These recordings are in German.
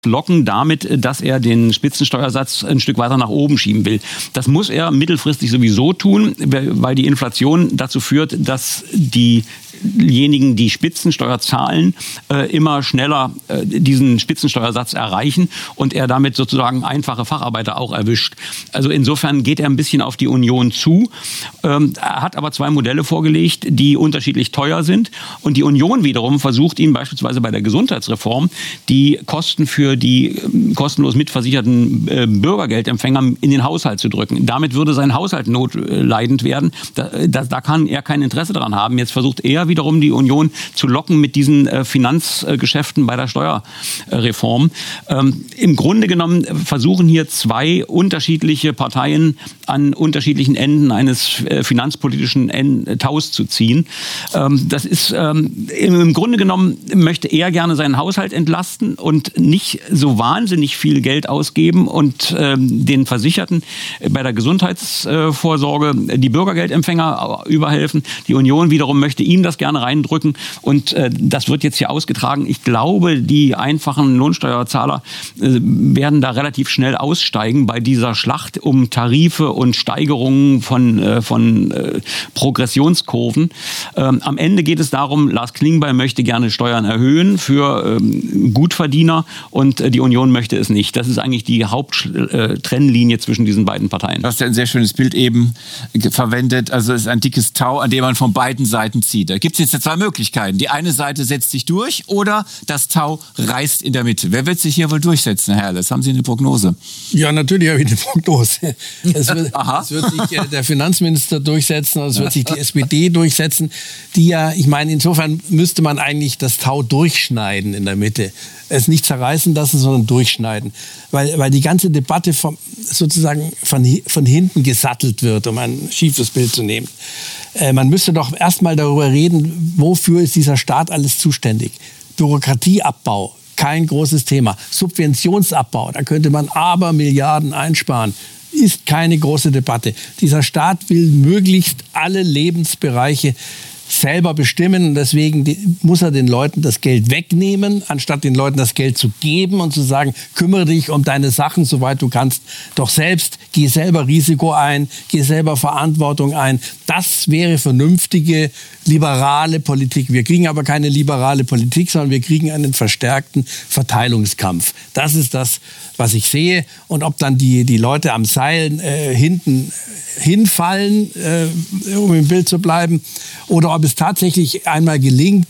locken damit, dass er den Spitzensteuersatz ein Stück weiter nach oben schieben will. Das muss er mittelfristig sowieso tun, weil die Inflation dazu führt, dass diejenigen, die Spitzensteuer zahlen, immer schneller diesen Spitzensteuersatz erreichen und er damit sozusagen einfache Facharbeiter auch erwischt. Also insofern geht er ein bisschen auf die Union zu, hat aber 2 Modelle vorgelegt, die unterschiedlich teuer sind. Und die Union wiederum versucht ihn beispielsweise bei der Gesundheitsreform die Kosten für die kostenlos mitversicherten Bürgergeldempfänger in den Haushalt zu drücken. Damit würde sein Haushalt notleidend werden. Da kann er kein Interesse daran haben. Jetzt versucht er wiederum die Union zu locken mit diesen Finanzgeschäften bei der Steuerreform. Im Grunde genommen versuchen hier 2 unterschiedliche Parteien an unterschiedlichen Enden eines finanzpolitischen Taus zu ziehen. Das ist im Grunde genommen möchte er gerne seinen Haushalt entlasten und nicht so wahnsinnig viel Geld ausgeben und den Versicherten bei der Gesundheitsvorsorge die Bürgergeldempfänger überhelfen. Die Union wiederum möchte ihm das gerne reindrücken und das wird jetzt hier ausgetragen. Ich glaube, die einfachen Lohnsteuerzahler werden da relativ schnell aussteigen bei dieser Schlacht um Tarife und Steigerungen von Progressionskurven. Am Ende geht es darum, Lars Klingbeil möchte gerne Steuern erhöhen für Gutverdiener und die Union möchte es nicht. Das ist eigentlich die Haupttrennlinie zwischen diesen beiden Parteien. Du hast ja ein sehr schönes Bild eben verwendet. Also es ist ein dickes Tau, an dem man von beiden Seiten zieht. Da gibt es jetzt 2 Möglichkeiten. Die eine Seite setzt sich durch oder das Tau reißt in der Mitte. Wer wird sich hier wohl durchsetzen, Herr Herles? Haben Sie eine Prognose? Ja, natürlich habe ich eine Prognose. Es wird sich der Finanzminister durchsetzen, es wird sich die SPD durchsetzen, die ja, ich meine, insofern müsste man eigentlich das Tau durchschneiden in der Mitte. Es nicht zerreißen lassen, sondern durchschneiden. Weil die ganze Debatte sozusagen von hinten gesattelt wird, um ein schiefes Bild zu nehmen. Man müsste doch erstmal darüber reden, wofür ist dieser Staat alles zuständig. Bürokratieabbau, kein großes Thema. Subventionsabbau, da könnte man aber Milliarden einsparen. Ist keine große Debatte. Dieser Staat will möglichst alle Lebensbereiche selber bestimmen und deswegen muss er den Leuten das Geld wegnehmen, anstatt den Leuten das Geld zu geben und zu sagen, kümmere dich um deine Sachen, soweit du kannst, doch selbst, geh selber Risiko ein, geh selber Verantwortung ein. Das wäre vernünftige, liberale Politik. Wir kriegen aber keine liberale Politik, sondern wir kriegen einen verstärkten Verteilungskampf. Das ist das, was ich sehe. Und ob dann die Leute am Seil hinten hinfallen, um im Bild zu bleiben, oder ob es tatsächlich einmal gelingt,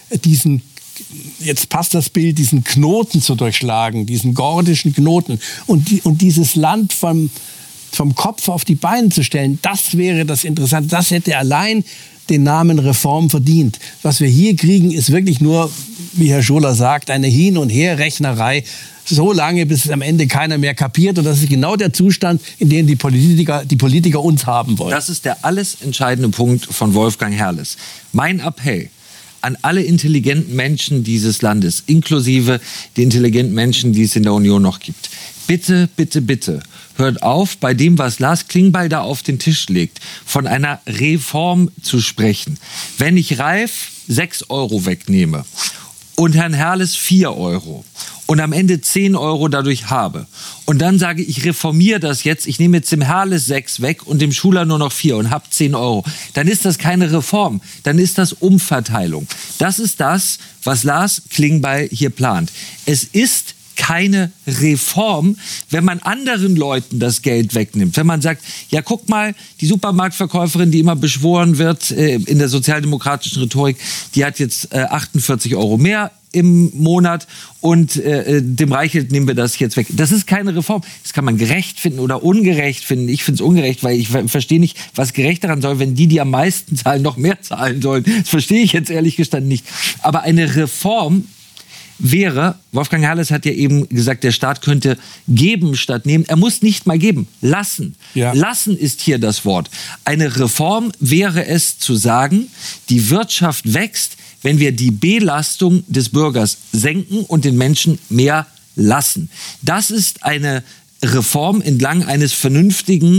jetzt passt das Bild, diesen Knoten zu durchschlagen, diesen gordischen Knoten und dieses Land vom Kopf auf die Beine zu stellen, das wäre das Interessante. Das hätte allein den Namen Reform verdient. Was wir hier kriegen, ist wirklich nur, wie Herr Scholer sagt, eine Hin- und Herrechnerei, so lange, bis es am Ende keiner mehr kapiert. Und das ist genau der Zustand, in dem die Politiker uns haben wollen. Das ist der alles entscheidende Punkt von Wolfgang Herles. Mein Appell an alle intelligenten Menschen dieses Landes, inklusive die intelligenten Menschen, die es in der Union noch gibt. Bitte, bitte, bitte, hört auf, bei dem, was Lars Klingbeil da auf den Tisch legt, von einer Reform zu sprechen. Wenn ich Ralf 6 € wegnehme und Herrn Herles 4 € und am Ende 10 € dadurch habe und dann sage ich reformiere das jetzt, ich nehme jetzt dem Herles 6 weg und dem Schuler nur noch 4 und habe 10 €, dann ist das keine Reform, dann ist das Umverteilung. Das ist das, was Lars Klingbeil hier plant. Es ist keine Reform, wenn man anderen Leuten das Geld wegnimmt. Wenn man sagt, ja guck mal, die Supermarktverkäuferin, die immer beschworen wird in der sozialdemokratischen Rhetorik, die hat jetzt 48 € mehr im Monat und dem Reichelt nehmen wir das jetzt weg. Das ist keine Reform. Das kann man gerecht finden oder ungerecht finden. Ich finde es ungerecht, weil ich verstehe nicht, was gerecht daran soll, wenn die am meisten zahlen, noch mehr zahlen sollen. Das verstehe ich jetzt ehrlich gestanden nicht. Aber eine Reform wäre, Wolfgang Herles hat ja eben gesagt, der Staat könnte geben statt nehmen. Er muss nicht mal geben, lassen. Ja. Lassen ist hier das Wort. Eine Reform wäre es zu sagen, die Wirtschaft wächst, wenn wir die Belastung des Bürgers senken und den Menschen mehr lassen. Das ist eine Reform entlang eines vernünftigen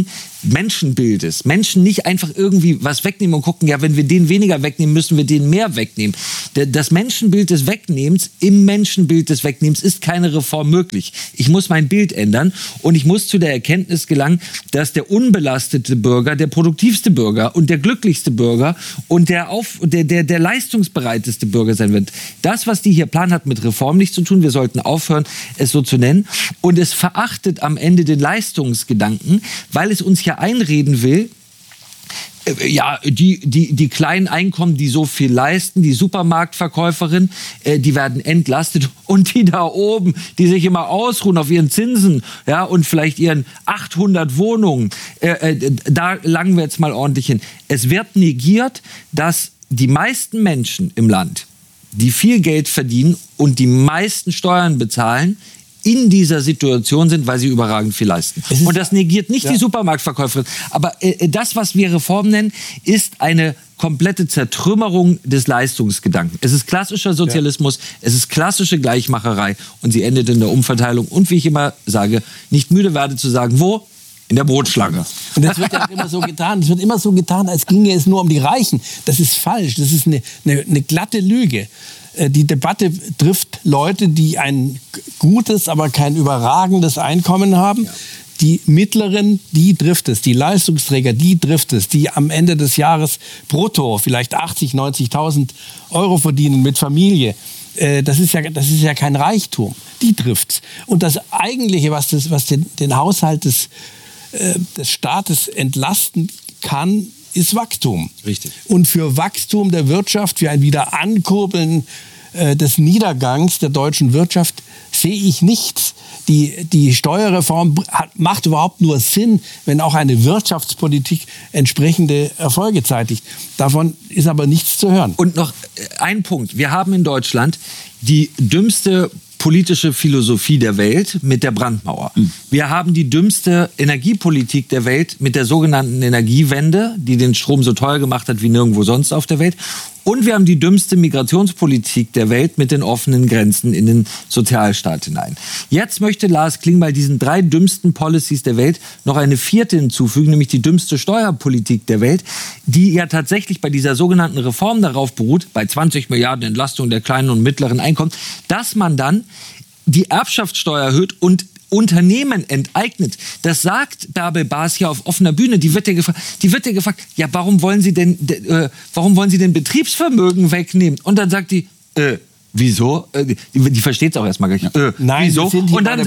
Menschenbildes. Menschen nicht einfach irgendwie was wegnehmen und gucken, ja, wenn wir den weniger wegnehmen, müssen wir den mehr wegnehmen. Das Menschenbild des Wegnehmens, im Menschenbild des Wegnehmens ist keine Reform möglich. Ich muss mein Bild ändern und ich muss zu der Erkenntnis gelangen, dass der unbelastete Bürger, der produktivste Bürger und der glücklichste Bürger und der leistungsbereiteste Bürger sein wird. Das, was die hier planen, hat mit Reform nichts zu tun. Wir sollten aufhören, es so zu nennen. Und es verachtet am Ende den Leistungsgedanken, weil es uns ja einreden will, ja, die kleinen Einkommen, die so viel leisten, die Supermarktverkäuferin, die werden entlastet und die da oben, die sich immer ausruhen auf ihren Zinsen, ja, und vielleicht ihren 800 Wohnungen, da langen wir jetzt mal ordentlich hin. Es wird negiert, dass die meisten Menschen im Land, die viel Geld verdienen und die meisten Steuern bezahlen, in dieser Situation sind, weil sie überragend viel leisten. Und das negiert nicht die Supermarktverkäuferin. Aber das, was wir Reform nennen, ist eine komplette Zertrümmerung des Leistungsgedanken. Es ist klassischer Sozialismus, es ist klassische Gleichmacherei und sie endet in der Umverteilung. Und wie ich immer sage, nicht müde werde zu sagen, wo? In der Brotschlange. Und das wird ja immer so getan. Es wird immer so getan, als ginge es nur um die Reichen. Das ist falsch. Das ist eine glatte Lüge. Die Debatte trifft Leute, die ein gutes, aber kein überragendes Einkommen haben. Ja. Die Mittleren, die trifft es. Die Leistungsträger, die trifft es. Die am Ende des Jahres brutto vielleicht 80.000, 90.000 Euro verdienen mit Familie. Das ist ja kein Reichtum. Die trifft's. Und das Eigentliche, was den Haushalt des Staates entlasten kann, ist Wachstum. Richtig. Und für Wachstum der Wirtschaft, für ein Wiederankurbeln des Niedergangs der deutschen Wirtschaft sehe ich nichts. Die Steuerreform macht überhaupt nur Sinn, wenn auch eine Wirtschaftspolitik entsprechende Erfolge zeitigt. Davon ist aber nichts zu hören. Und noch ein Punkt. Wir haben in Deutschland die dümmste politische Philosophie der Welt mit der Brandmauer. Wir haben die dümmste Energiepolitik der Welt mit der sogenannten Energiewende, die den Strom so teuer gemacht hat wie nirgendwo sonst auf der Welt. Und wir haben die dümmste Migrationspolitik der Welt mit den offenen Grenzen in den Sozialstaat hinein. Jetzt möchte Lars Klingbeil diesen 3 dümmsten Policies der Welt noch eine 4. hinzufügen, nämlich die dümmste Steuerpolitik der Welt, die ja tatsächlich bei dieser sogenannten Reform darauf beruht, bei 20 Milliarden Entlastung der kleinen und mittleren Einkommen, dass man dann die Erbschaftssteuer erhöht und Unternehmen enteignet. Das sagt Bärbel Baas hier auf offener Bühne. Die wird ja gefragt, ja, warum wollen Sie denn Betriebsvermögen wegnehmen? Und dann sagt die, wieso? Die versteht es auch erstmal gar nicht. Nein, wieso? Und dann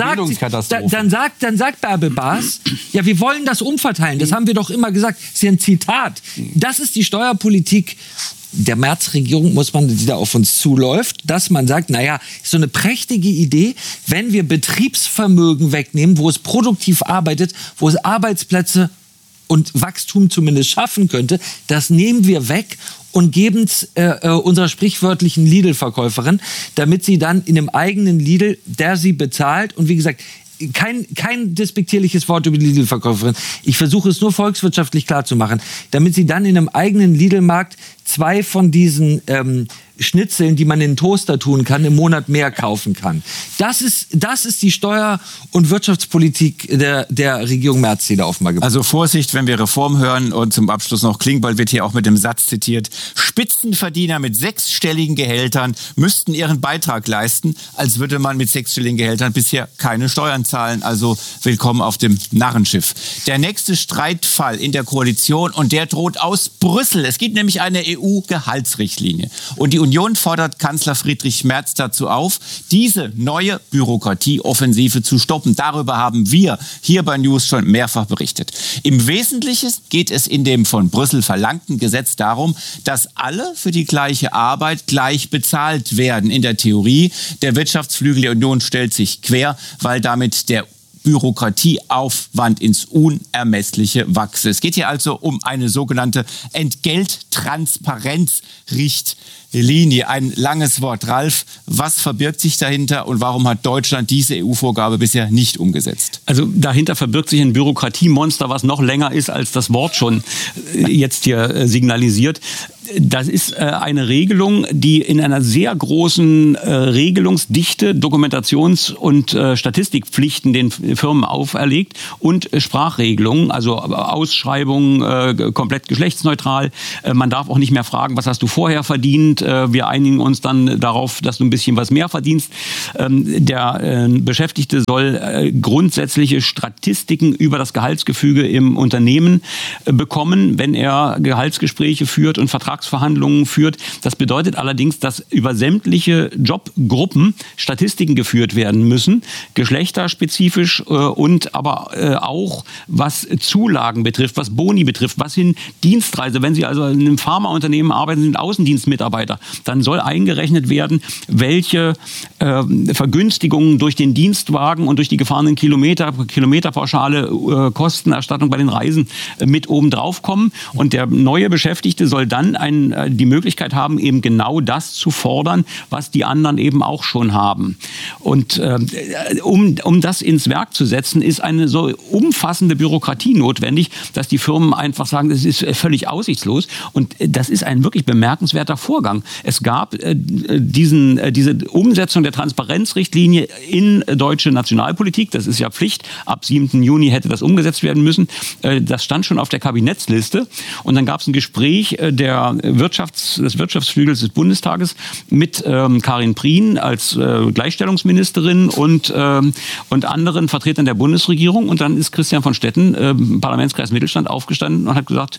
sagt Bärbel Baas, ja, wir wollen das umverteilen. Das haben wir doch immer gesagt. Das ist ja ein Zitat. Das ist die Steuerpolitik der Merz-Regierung, die da auf uns zuläuft, dass man sagt, naja, ist so eine prächtige Idee, wenn wir Betriebsvermögen wegnehmen, wo es produktiv arbeitet, wo es Arbeitsplätze und Wachstum zumindest schaffen könnte, das nehmen wir weg und geben es unserer sprichwörtlichen Lidl-Verkäuferin, damit sie dann in einem eigenen Lidl, der sie bezahlt, und wie gesagt, kein despektierliches Wort über die Lidl-Verkäuferin. Ich versuche es nur volkswirtschaftlich klar zu machen, damit sie dann in einem eigenen Lidl-Markt 2 von diesen Schnitzeln, die man in den Toaster tun kann, im Monat mehr kaufen kann. Das ist die Steuer- und Wirtschaftspolitik der Regierung Merz, die da offenbar gibt. Also Vorsicht, wenn wir Reform hören, und zum Abschluss noch Klingbeil wird hier auch mit dem Satz zitiert: Spitzenverdiener mit 6-stelligen Gehältern müssten ihren Beitrag leisten, als würde man mit 6-stelligen Gehältern bisher keine Steuern zahlen. Also willkommen auf dem Narrenschiff. Der nächste Streitfall in der Koalition, und der droht aus Brüssel. Es gibt nämlich eine EU-Gehaltsrichtlinie. Und die Union fordert Kanzler Friedrich Merz dazu auf, diese neue Bürokratieoffensive zu stoppen. Darüber haben wir hier bei News schon mehrfach berichtet. Im Wesentlichen geht es in dem von Brüssel verlangten Gesetz darum, dass alle für die gleiche Arbeit gleich bezahlt werden. In der Theorie, der Wirtschaftsflügel der Union stellt sich quer, weil damit der Bürokratieaufwand ins Unermessliche wachse. Es geht hier also um eine sogenannte Entgelttransparenzrichtlinie. Linie. Ein langes Wort. Ralf, was verbirgt sich dahinter und warum hat Deutschland diese EU-Vorgabe bisher nicht umgesetzt? Also dahinter verbirgt sich ein Bürokratiemonster, was noch länger ist, als das Wort schon jetzt hier signalisiert. Das ist eine Regelung, die in einer sehr großen Regelungsdichte Dokumentations- und Statistikpflichten den Firmen auferlegt und Sprachregelungen, also Ausschreibungen komplett geschlechtsneutral. Man darf auch nicht mehr fragen, was hast du vorher verdient. Wir einigen uns dann darauf, dass du ein bisschen was mehr verdienst. Der Beschäftigte soll grundsätzliche Statistiken über das Gehaltsgefüge im Unternehmen bekommen, wenn er Gehaltsgespräche führt und Vertragsverhandlungen führt. Das bedeutet allerdings, dass über sämtliche Jobgruppen Statistiken geführt werden müssen, geschlechterspezifisch und aber auch was Zulagen betrifft, was Boni betrifft, was hin Dienstreise. Wenn Sie also in einem Pharmaunternehmen arbeiten, sind Außendienstmitarbeiter, dann soll eingerechnet werden, welche Vergünstigungen durch den Dienstwagen und durch die gefahrenen Kilometerpauschale, Kostenerstattung bei den Reisen mit oben drauf kommen. Und der neue Beschäftigte soll dann die Möglichkeit haben, eben genau das zu fordern, was die anderen eben auch schon haben. Und um das ins Werk zu setzen, ist eine so umfassende Bürokratie notwendig, dass die Firmen einfach sagen, das ist völlig aussichtslos. Und das ist ein wirklich bemerkenswerter Vorgang. Es gab diese Umsetzung der Transparenzrichtlinie in deutsche Nationalpolitik. Das ist ja Pflicht. Ab 7. Juni hätte das umgesetzt werden müssen. Das stand schon auf der Kabinettsliste. Und dann gab es ein Gespräch des Wirtschaftsflügels des Bundestages mit Karin Prien als Gleichstellungsministerin und anderen Vertretern der Bundesregierung. Und dann ist Christian von Stetten, Parlamentskreis Mittelstand, aufgestanden und hat gesagt,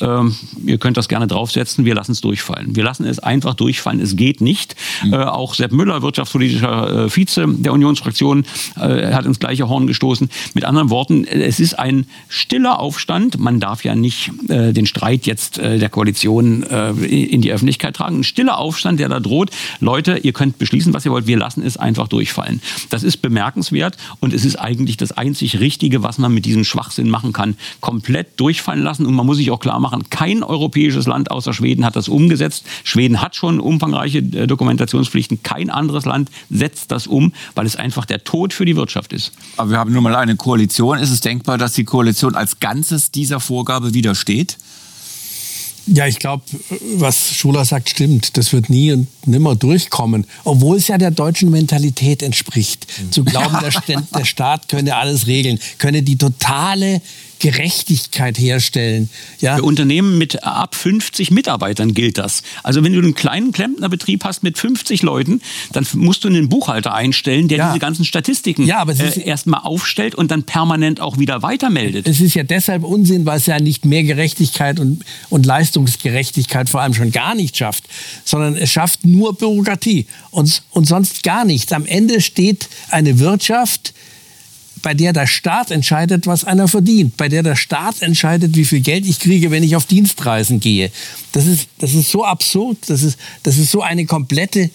ihr könnt das gerne draufsetzen, wir lassen es durchfallen. Wir lassen es einfach durchfallen, es geht nicht. Auch Sepp Müller, wirtschaftspolitischer Vize der Unionsfraktion, hat ins gleiche Horn gestoßen. Mit anderen Worten, es ist ein stiller Aufstand. Man darf ja nicht den Streit jetzt der Koalition in die Öffentlichkeit tragen. Ein stiller Aufstand, der da droht. Leute, ihr könnt beschließen, was ihr wollt, wir lassen es einfach durchfallen. Das ist bemerkenswert und es ist eigentlich das einzig Richtige, was man mit diesem Schwachsinn machen kann. Komplett durchfallen lassen und man muss sich auch klar machen, kein europäisches Land außer Schweden hat das umgesetzt. Schweden hat schon umfangreiche Dokumentationspflichten. Kein anderes Land setzt das um, weil es einfach der Tod für die Wirtschaft ist. Aber wir haben nun mal eine Koalition. Ist es denkbar, dass die Koalition als Ganzes dieser Vorgabe widersteht? Ja, ich glaube, was Schuler sagt, stimmt. Das wird nie und nimmer durchkommen. Obwohl es ja der deutschen Mentalität entspricht. Zu glauben, der Staat könne alles regeln, könne die totale Gerechtigkeit herstellen. Ja. Für Unternehmen mit ab 50 Mitarbeitern gilt das. Also wenn du einen kleinen Klempnerbetrieb hast mit 50 Leuten, dann musst du einen Buchhalter einstellen, der diese ganzen Statistiken erstmal aufstellt und dann permanent auch wieder weitermeldet. Es ist ja deshalb Unsinn, weil es ja nicht mehr Gerechtigkeit und Leistungsgerechtigkeit vor allem schon gar nicht schafft, sondern es schafft nur Bürokratie und sonst gar nichts. Am Ende steht eine Wirtschaft, bei der der Staat entscheidet, was einer verdient, bei der der Staat entscheidet, wie viel Geld ich kriege, wenn ich auf Dienstreisen gehe. Das ist so absurd, das ist so ein komplettes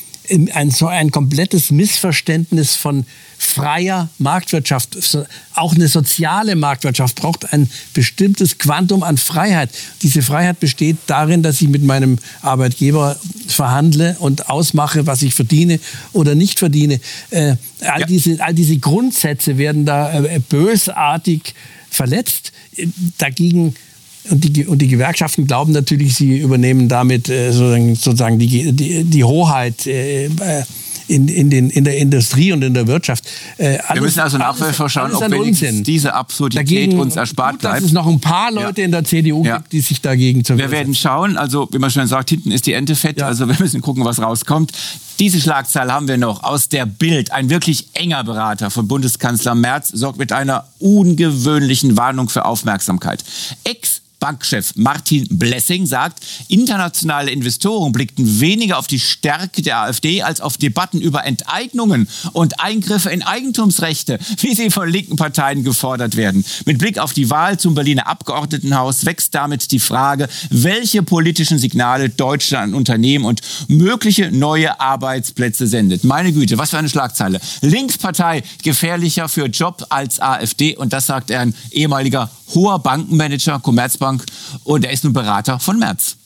Missverständnis von freier Marktwirtschaft. Auch eine soziale Marktwirtschaft braucht ein bestimmtes Quantum an Freiheit. Diese Freiheit besteht darin, dass ich mit meinem Arbeitgeber verhandle und ausmache, was ich verdiene oder nicht verdiene. All diese Grundsätze werden da bösartig verletzt. Dagegen und die Gewerkschaften glauben natürlich, sie übernehmen damit sozusagen die Hoheit in der Industrie und in der Wirtschaft. Wir müssen also nachher schauen, ob wenigstens diese Absurdität uns erspart bleibt. Dass es noch ein paar Leute in der CDU gibt, die sich dagegen zur Wehr setzen. Wir werden schauen, also wie man schon sagt, hinten ist die Ente fett, also wir müssen gucken, was rauskommt. Diese Schlagzeile haben wir noch aus der Bild. Ein wirklich enger Berater von Bundeskanzler Merz sorgt mit einer ungewöhnlichen Warnung für Aufmerksamkeit. Bankchef Martin Blessing sagt, internationale Investoren blickten weniger auf die Stärke der AfD als auf Debatten über Enteignungen und Eingriffe in Eigentumsrechte, wie sie von linken Parteien gefordert werden. Mit Blick auf die Wahl zum Berliner Abgeordnetenhaus wächst damit die Frage, welche politischen Signale Deutschland an Unternehmen und mögliche neue Arbeitsplätze sendet. Meine Güte, was für eine Schlagzeile. Linkspartei gefährlicher für Job als AfD, und das sagt ein ehemaliger hoher Bankenmanager, Commerzbank, und er ist nun Berater von Merz.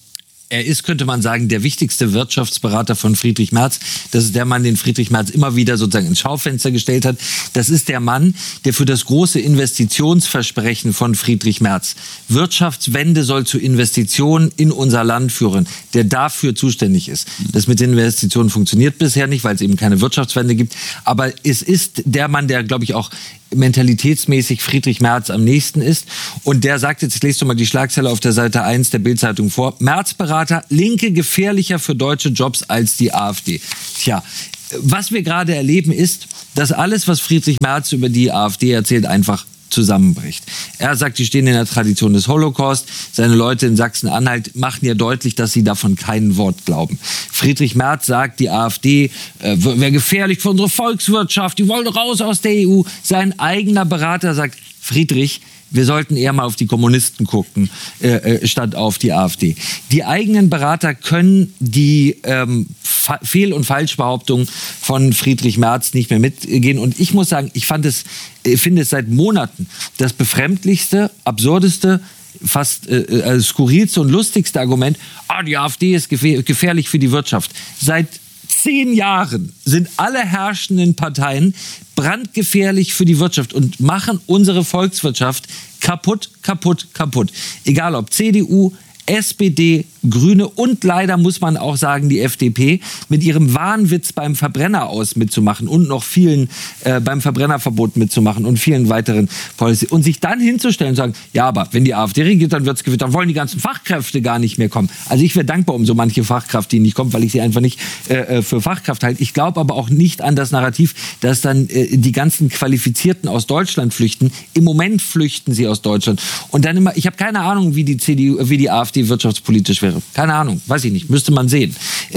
er ist, könnte man sagen, der wichtigste Wirtschaftsberater von Friedrich Merz. Das ist der Mann, den Friedrich Merz immer wieder sozusagen ins Schaufenster gestellt hat. Das ist der Mann, der für das große Investitionsversprechen von Friedrich Merz, Wirtschaftswende soll zu Investitionen in unser Land führen, der dafür zuständig ist. Das mit den Investitionen funktioniert bisher nicht, weil es eben keine Wirtschaftswende gibt. Aber es ist der Mann, der, glaube ich, auch mentalitätsmäßig Friedrich Merz am nächsten ist. Und der sagt jetzt, ich lese doch mal die Schlagzeile auf der Seite 1 der Bild-Zeitung vor, Merz-Berater, Linke gefährlicher für deutsche Jobs als die AfD. Tja, was wir gerade erleben ist, dass alles, was Friedrich Merz über die AfD erzählt, einfach zusammenbricht. Er sagt, die stehen in der Tradition des Holocaust. Seine Leute in Sachsen-Anhalt machen ja deutlich, dass sie davon kein Wort glauben. Friedrich Merz sagt, die AfD wäre gefährlich für unsere Volkswirtschaft, die wollen raus aus der EU. Sein eigener Berater sagt, Friedrich, wir sollten eher mal auf die Kommunisten gucken, statt auf die AfD. Die eigenen Berater können die Fehl- und Falschbehauptungen von Friedrich Merz nicht mehr mitgehen. Und ich muss sagen, ich finde es seit Monaten das befremdlichste, absurdeste, fast skurrilste und lustigste Argument, die AfD ist gefährlich für die Wirtschaft. Seit 10 Jahren sind alle herrschenden Parteien brandgefährlich für die Wirtschaft und machen unsere Volkswirtschaft kaputt, kaputt, kaputt. Egal ob CDU, SPD, Grüne und leider muss man auch sagen, die FDP mit ihrem Wahnwitz beim Verbrenner aus mitzumachen und noch vielen beim Verbrennerverbot mitzumachen und vielen weiteren Policy. Und sich dann hinzustellen und sagen, ja, aber wenn die AfD regiert, dann wird's gewählt, dann wollen die ganzen Fachkräfte gar nicht mehr kommen. Also ich wäre dankbar um so manche Fachkraft, die nicht kommt, weil ich sie einfach nicht für Fachkraft halte. Ich glaube aber auch nicht an das Narrativ, dass dann die ganzen Qualifizierten aus Deutschland flüchten. Im Moment flüchten sie aus Deutschland. Und dann immer, ich habe keine Ahnung, wie die AfD wirtschaftspolitisch wäre. Keine Ahnung, weiß ich nicht, müsste man sehen.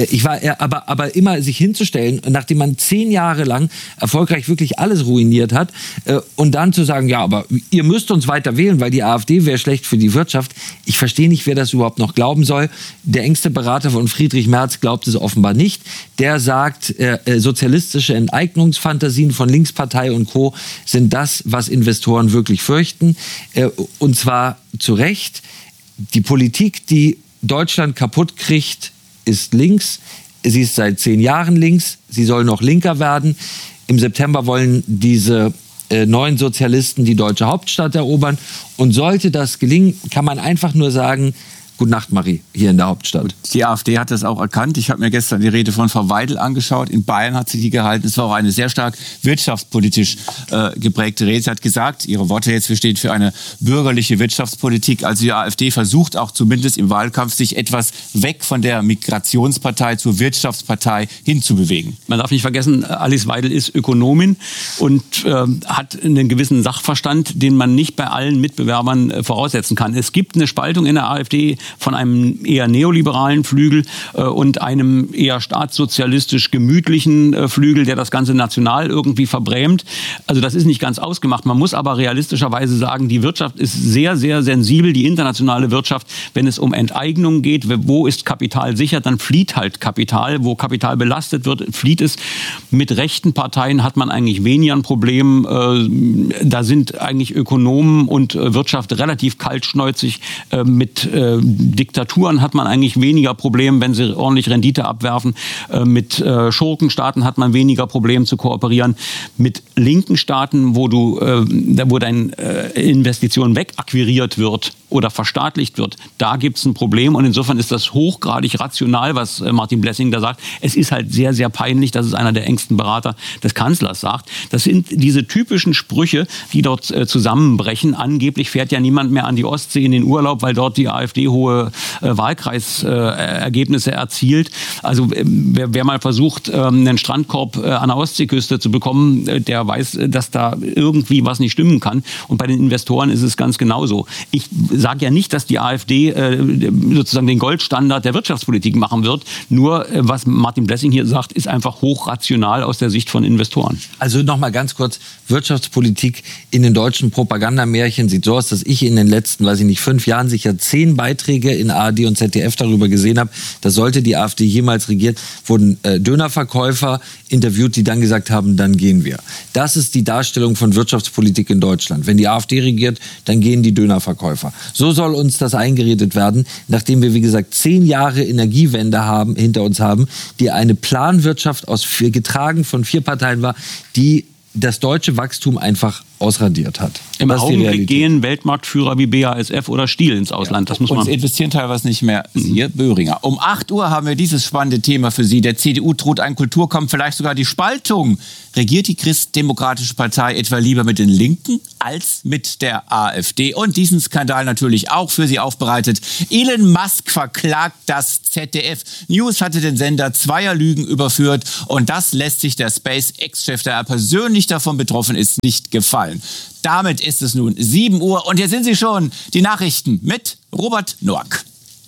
Aber immer sich hinzustellen, nachdem man 10 Jahre lang erfolgreich wirklich alles ruiniert hat und dann zu sagen, ja, aber ihr müsst uns weiter wählen, weil die AfD wäre schlecht für die Wirtschaft. Ich verstehe nicht, wer das überhaupt noch glauben soll. Der engste Berater von Friedrich Merz glaubt es offenbar nicht. Der sagt, sozialistische Enteignungsfantasien von Linkspartei und Co. sind das, was Investoren wirklich fürchten. Und zwar zu Recht. Die Politik, die Deutschland kaputt kriegt, ist links. Sie ist seit 10 Jahren links. Sie soll noch linker werden. Im September wollen diese neuen Sozialisten die deutsche Hauptstadt erobern. Und sollte das gelingen, kann man einfach nur sagen, Gute Nacht, Marie, hier in der Hauptstadt. Die AfD hat das auch erkannt. Ich habe mir gestern die Rede von Frau Weidel angeschaut. In Bayern hat sie die gehalten. Es war auch eine sehr stark wirtschaftspolitisch geprägte Rede. Sie hat gesagt, ihre Worte jetzt, wir stehen für eine bürgerliche Wirtschaftspolitik. Also die AfD versucht auch zumindest im Wahlkampf, sich etwas weg von der Migrationspartei zur Wirtschaftspartei hinzubewegen. Man darf nicht vergessen, Alice Weidel ist Ökonomin und hat einen gewissen Sachverstand, den man nicht bei allen Mitbewerbern voraussetzen kann. Es gibt eine Spaltung in der AfD von einem eher neoliberalen Flügel und einem eher staatssozialistisch gemütlichen Flügel, der das Ganze national irgendwie verbrämt. Also das ist nicht ganz ausgemacht. Man muss aber realistischerweise sagen, die Wirtschaft ist sehr, sehr sensibel, die internationale Wirtschaft. Wenn es um Enteignung geht, wo ist Kapital sicher, dann flieht halt Kapital. Wo Kapital belastet wird, flieht es. Mit rechten Parteien hat man eigentlich weniger ein Problem. Da sind eigentlich Ökonomen und Wirtschaft relativ kaltschnäuzig. Mit Diktaturen hat man eigentlich weniger Probleme, wenn sie ordentlich Rendite abwerfen. Mit Schurkenstaaten hat man weniger Probleme zu kooperieren. Mit linken Staaten, wo deine Investition wegakquiriert wird oder verstaatlicht wird, da gibt es ein Problem. Und insofern ist das hochgradig rational, was Martin Blessing da sagt. Es ist halt sehr, sehr peinlich, dass es einer der engsten Berater des Kanzlers sagt. Das sind diese typischen Sprüche, die dort zusammenbrechen. Angeblich fährt ja niemand mehr an die Ostsee in den Urlaub, weil dort die AfD hohe Wahlkreisergebnisse erzielt. Also wer mal versucht, einen Strandkorb an der Ostseeküste zu bekommen, der weiß, dass da irgendwie was nicht stimmen kann. Und bei den Investoren ist es ganz genauso. Ich sage ja nicht, dass die AfD sozusagen den Goldstandard der Wirtschaftspolitik machen wird. Nur, was Martin Blessing hier sagt, ist einfach hochrational aus der Sicht von Investoren. Also nochmal ganz kurz, Wirtschaftspolitik in den deutschen Propagandamärchen sieht so aus, dass ich in den letzten, 5 Jahren sicher 10 Beiträge in ARD und ZDF darüber gesehen habe, dass sollte die AfD jemals regiert, wurden Dönerverkäufer interviewt, die dann gesagt haben, dann gehen wir. Das ist die Darstellung von Wirtschaftspolitik in Deutschland. Wenn die AfD regiert, dann gehen die Dönerverkäufer. So soll uns das eingeredet werden, nachdem wir, wie gesagt, 10 Jahre Energiewende hinter uns haben, die eine Planwirtschaft getragen von 4 Parteien war, die das deutsche Wachstum einfach ausradiert hat. Im Augenblick gehen Weltmarktführer wie BASF oder Stihl ins Ausland. Das muss man. Uns investieren teilweise nicht mehr. Siehe Böhringer. Um 8 Uhr haben wir dieses spannende Thema für Sie. Der CDU droht ein Kulturkampf, vielleicht sogar die Spaltung. Regiert die Christdemokratische Partei etwa lieber mit den Linken als mit der AfD? Und diesen Skandal natürlich auch für Sie aufbereitet. Elon Musk verklagt das ZDF. News hatte den Sender zweier Lügen überführt. Und das lässt sich der SpaceX-Chef, der persönlich davon betroffen ist, nicht gefallen. Damit ist es nun 7 Uhr und hier sind sie schon, die Nachrichten mit Robert Noack.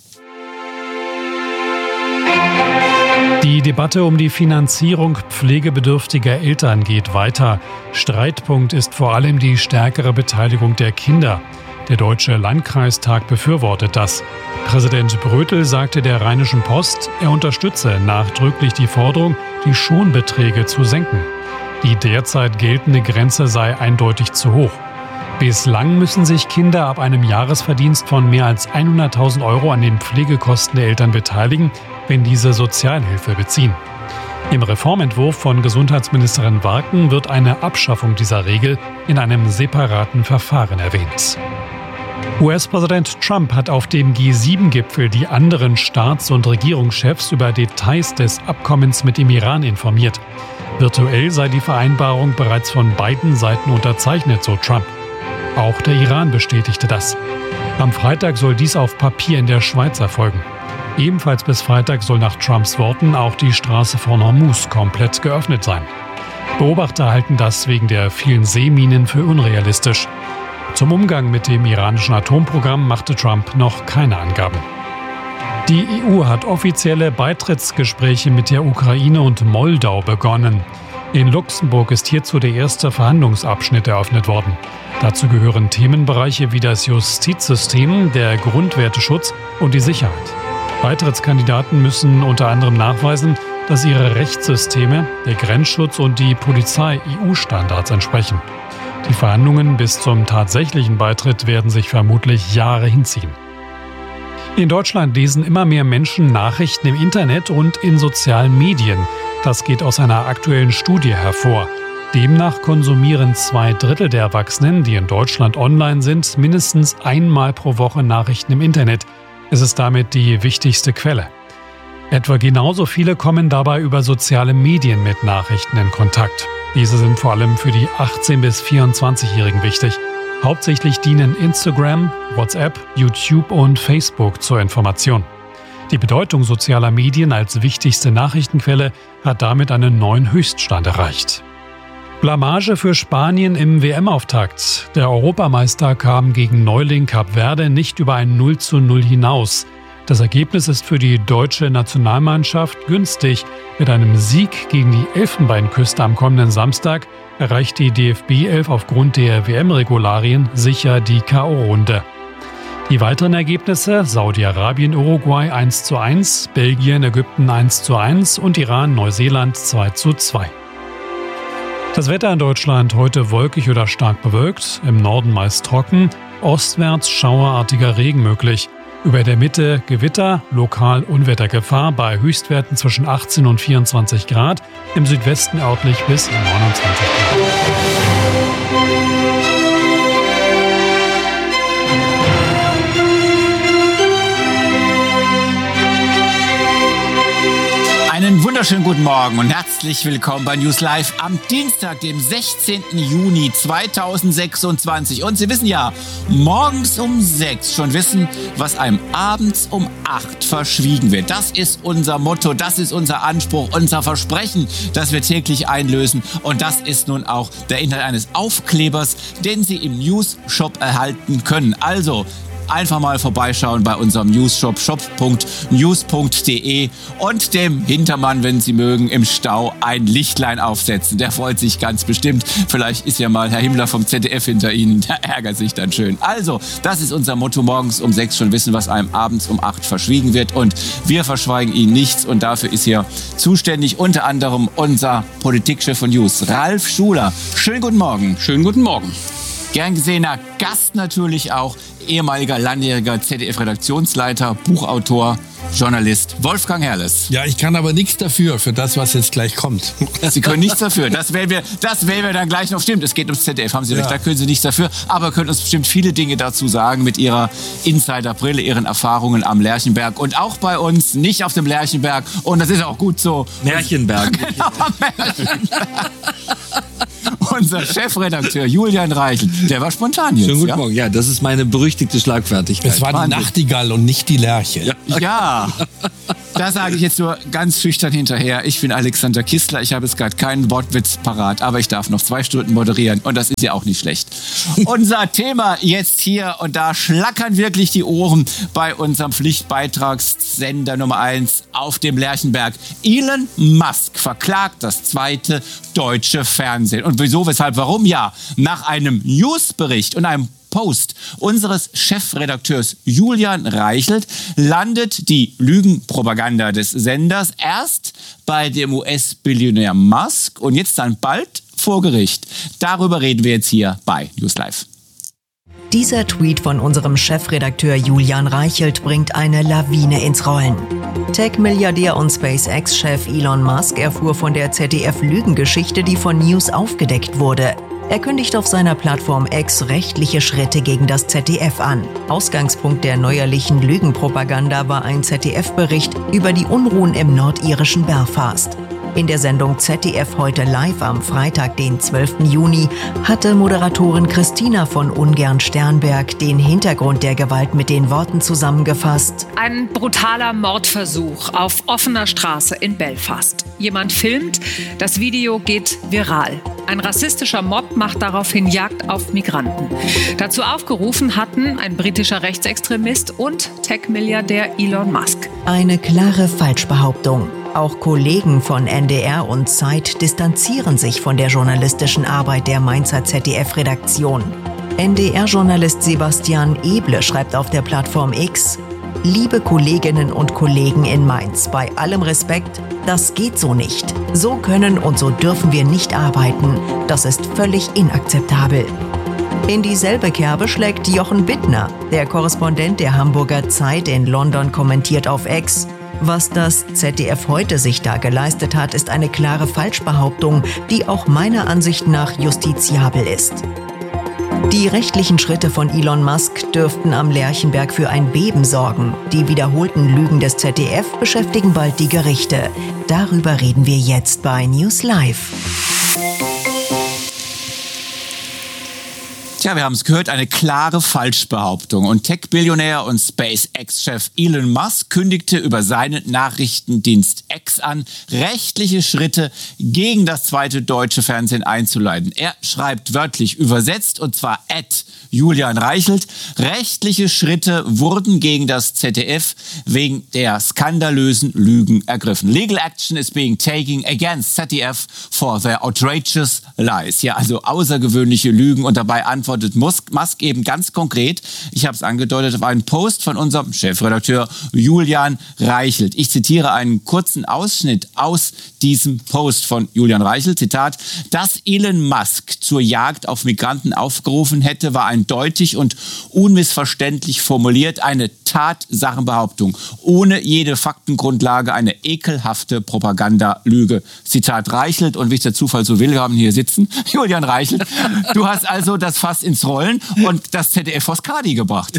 Die Debatte um die Finanzierung pflegebedürftiger Eltern geht weiter. Streitpunkt ist vor allem die stärkere Beteiligung der Kinder. Der Deutsche Landkreistag befürwortet das. Präsident Brötel sagte der Rheinischen Post, er unterstütze nachdrücklich die Forderung, die Schonbeträge zu senken. Die derzeit geltende Grenze sei eindeutig zu hoch. Bislang müssen sich Kinder ab einem Jahresverdienst von mehr als 100.000 € an den Pflegekosten der Eltern beteiligen, wenn diese Sozialhilfe beziehen. Im Reformentwurf von Gesundheitsministerin Warken wird eine Abschaffung dieser Regel in einem separaten Verfahren erwähnt. US-Präsident Trump hat auf dem G7-Gipfel die anderen Staats- und Regierungschefs über Details des Abkommens mit dem Iran informiert. Virtuell sei die Vereinbarung bereits von beiden Seiten unterzeichnet, so Trump. Auch der Iran bestätigte das. Am Freitag soll dies auf Papier in der Schweiz erfolgen. Ebenfalls bis Freitag soll nach Trumps Worten auch die Straße von Hormuz komplett geöffnet sein. Beobachter halten das wegen der vielen Seeminen für unrealistisch. Zum Umgang mit dem iranischen Atomprogramm machte Trump noch keine Angaben. Die EU hat offizielle Beitrittsgespräche mit der Ukraine und Moldau begonnen. In Luxemburg ist hierzu der erste Verhandlungsabschnitt eröffnet worden. Dazu gehören Themenbereiche wie das Justizsystem, der Grundwerteschutz und die Sicherheit. Beitrittskandidaten müssen unter anderem nachweisen, dass ihre Rechtssysteme, der Grenzschutz und die Polizei EU-Standards entsprechen. Die Verhandlungen bis zum tatsächlichen Beitritt werden sich vermutlich Jahre hinziehen. In Deutschland lesen immer mehr Menschen Nachrichten im Internet und in sozialen Medien. Das geht aus einer aktuellen Studie hervor. Demnach konsumieren 2/3 der Erwachsenen, die in Deutschland online sind, mindestens einmal pro Woche Nachrichten im Internet. Es ist damit die wichtigste Quelle. Etwa genauso viele kommen dabei über soziale Medien mit Nachrichten in Kontakt. Diese sind vor allem für die 18- bis 24-Jährigen wichtig. Hauptsächlich dienen Instagram, WhatsApp, YouTube und Facebook zur Information. Die Bedeutung sozialer Medien als wichtigste Nachrichtenquelle hat damit einen neuen Höchststand erreicht. Blamage für Spanien im WM-Auftakt. Der Europameister kam gegen Neuling Kap Verde nicht über ein 0:0 hinaus. Das Ergebnis ist für die deutsche Nationalmannschaft günstig. Mit einem Sieg gegen die Elfenbeinküste am kommenden Samstag erreicht die DFB-11 aufgrund der WM-Regularien sicher die K.O.-Runde. Die weiteren Ergebnisse: Saudi-Arabien, Uruguay 1:1, Belgien, Ägypten 1:1 und Iran, Neuseeland 2:2. Das Wetter in Deutschland heute wolkig oder stark bewölkt, im Norden meist trocken, ostwärts schauerartiger Regen möglich. Über der Mitte Gewitter, lokal Unwettergefahr bei Höchstwerten zwischen 18 und 24 Grad, im Südwesten örtlich bis 29 Grad. Einen wunderschönen guten Morgen und herzlich willkommen bei News Live am Dienstag, dem 16. Juni 2026. Und Sie wissen ja, morgens um 6 schon wissen, was einem abends um 8 verschwiegen wird. Das ist unser Motto, das ist unser Anspruch, unser Versprechen, das wir täglich einlösen. Und das ist nun auch der Inhalt eines Aufklebers, den Sie im News-Shop erhalten können. Also einfach mal vorbeischauen bei unserem News-Shop, shop.news.de und dem Hintermann, wenn Sie mögen, im Stau ein Lichtlein aufsetzen. Der freut sich ganz bestimmt. Vielleicht ist ja mal Herr Himmler vom ZDF hinter Ihnen. Der ärgert sich dann schön. Also, das ist unser Motto. Morgens um 6 schon wissen, was einem abends um 8 verschwiegen wird. Und wir verschweigen Ihnen nichts. Und dafür ist hier zuständig unter anderem unser Politikchef von News, Ralf Schuler. Schönen guten Morgen. Schönen guten Morgen. Gern gesehener Gast natürlich auch, ehemaliger langjähriger ZDF-Redaktionsleiter, Buchautor, Journalist Wolfgang Herrles. Ja, ich kann aber nichts dafür, für das, was jetzt gleich kommt. Sie können nichts dafür. Das wählen wir dann gleich noch. Stimmt, es geht ums ZDF, haben Sie recht, da können Sie nichts dafür. Aber können uns bestimmt viele Dinge dazu sagen mit Ihrer Insiderbrille, Ihren Erfahrungen am Lerchenberg. Und auch bei uns, nicht auf dem Lerchenberg. Und das ist auch gut so. Märchenberg. Genau, am Märchenberg. Unser Chefredakteur Julian Reichelt, der war spontan jetzt. Schönen guten Morgen. Ja, das ist meine berüchtigte Schlagfertigkeit. Es war die Nachtigall und nicht die Lerche. Ja, da sage ich jetzt nur ganz schüchtern hinterher. Ich bin Alexander Kistler, ich habe jetzt gerade keinen Wortwitz parat, aber ich darf noch 2 Stunden moderieren und das ist ja auch nicht schlecht. Unser Thema jetzt hier, und da schlackern wirklich die Ohren bei unserem Pflichtbeitragssender Nummer 1 auf dem Lerchenberg. Elon Musk verklagt das 2. deutsche Fernsehen. Und wieso, weshalb, warum? Ja, nach einem Newsbericht und einem Post unseres Chefredakteurs Julian Reichelt landet die Lügenpropaganda des Senders erst bei dem US-Billionär Musk und jetzt dann bald vor Gericht. Darüber reden wir jetzt hier bei News Live. Dieser Tweet von unserem Chefredakteur Julian Reichelt bringt eine Lawine ins Rollen. Tech-Milliardär und SpaceX-Chef Elon Musk erfuhr von der ZDF-Lügengeschichte, die von News aufgedeckt wurde. Er kündigt auf seiner Plattform X rechtliche Schritte gegen das ZDF an. Ausgangspunkt der neuerlichen Lügenpropaganda war ein ZDF-Bericht über die Unruhen im nordirischen Belfast. In der Sendung ZDF heute live am Freitag, den 12. Juni, hatte Moderatorin Christina von Ungern-Sternberg den Hintergrund der Gewalt mit den Worten zusammengefasst. Ein brutaler Mordversuch auf offener Straße in Belfast. Jemand filmt, das Video geht viral. Ein rassistischer Mob macht daraufhin Jagd auf Migranten. Dazu aufgerufen hatten ein britischer Rechtsextremist und Tech-Milliardär Elon Musk. Eine klare Falschbehauptung. Auch Kollegen von NDR und Zeit distanzieren sich von der journalistischen Arbeit der Mainzer ZDF-Redaktion. NDR-Journalist Sebastian Eble schreibt auf der Plattform X: Liebe Kolleginnen und Kollegen in Mainz, bei allem Respekt, das geht so nicht. So können und so dürfen wir nicht arbeiten. Das ist völlig inakzeptabel. In dieselbe Kerbe schlägt Jochen Bittner. Der Korrespondent der Hamburger Zeit in London kommentiert auf X: Was das ZDF heute sich da geleistet hat, ist eine klare Falschbehauptung, die auch meiner Ansicht nach justiziabel ist. Die rechtlichen Schritte von Elon Musk dürften am Lerchenberg für ein Beben sorgen. Die wiederholten Lügen des ZDF beschäftigen bald die Gerichte. Darüber reden wir jetzt bei News Live. Tja, wir haben es gehört, eine klare Falschbehauptung. Und Tech-Billionär und SpaceX-Chef Elon Musk kündigte über seinen Nachrichtendienst X an, rechtliche Schritte gegen das 2. deutsche Fernsehen einzuleiten. Er schreibt wörtlich übersetzt, und zwar @Julian Reichelt: Rechtliche Schritte wurden gegen das ZDF wegen der skandalösen Lügen ergriffen. Legal action is being taken against ZDF for their outrageous lies. Ja, also außergewöhnliche Lügen, und dabei antwortet Musk eben ganz konkret, ich habe es angedeutet, auf einen Post von unserem Chefredakteur Julian Reichelt. Ich zitiere einen kurzen Ausschnitt aus diesem Post von Julian Reichelt. Zitat: Dass Elon Musk zur Jagd auf Migranten aufgerufen hätte, war eindeutig und unmissverständlich formuliert, eine Tatsachenbehauptung, ohne jede Faktengrundlage, eine ekelhafte Propagandalüge. Zitat Reichelt. Und wie es der Zufall so will, wir haben hier sitzen Julian Reichelt. Du hast also das Fass ins Rollen und das ZDF vors Kadi gebracht.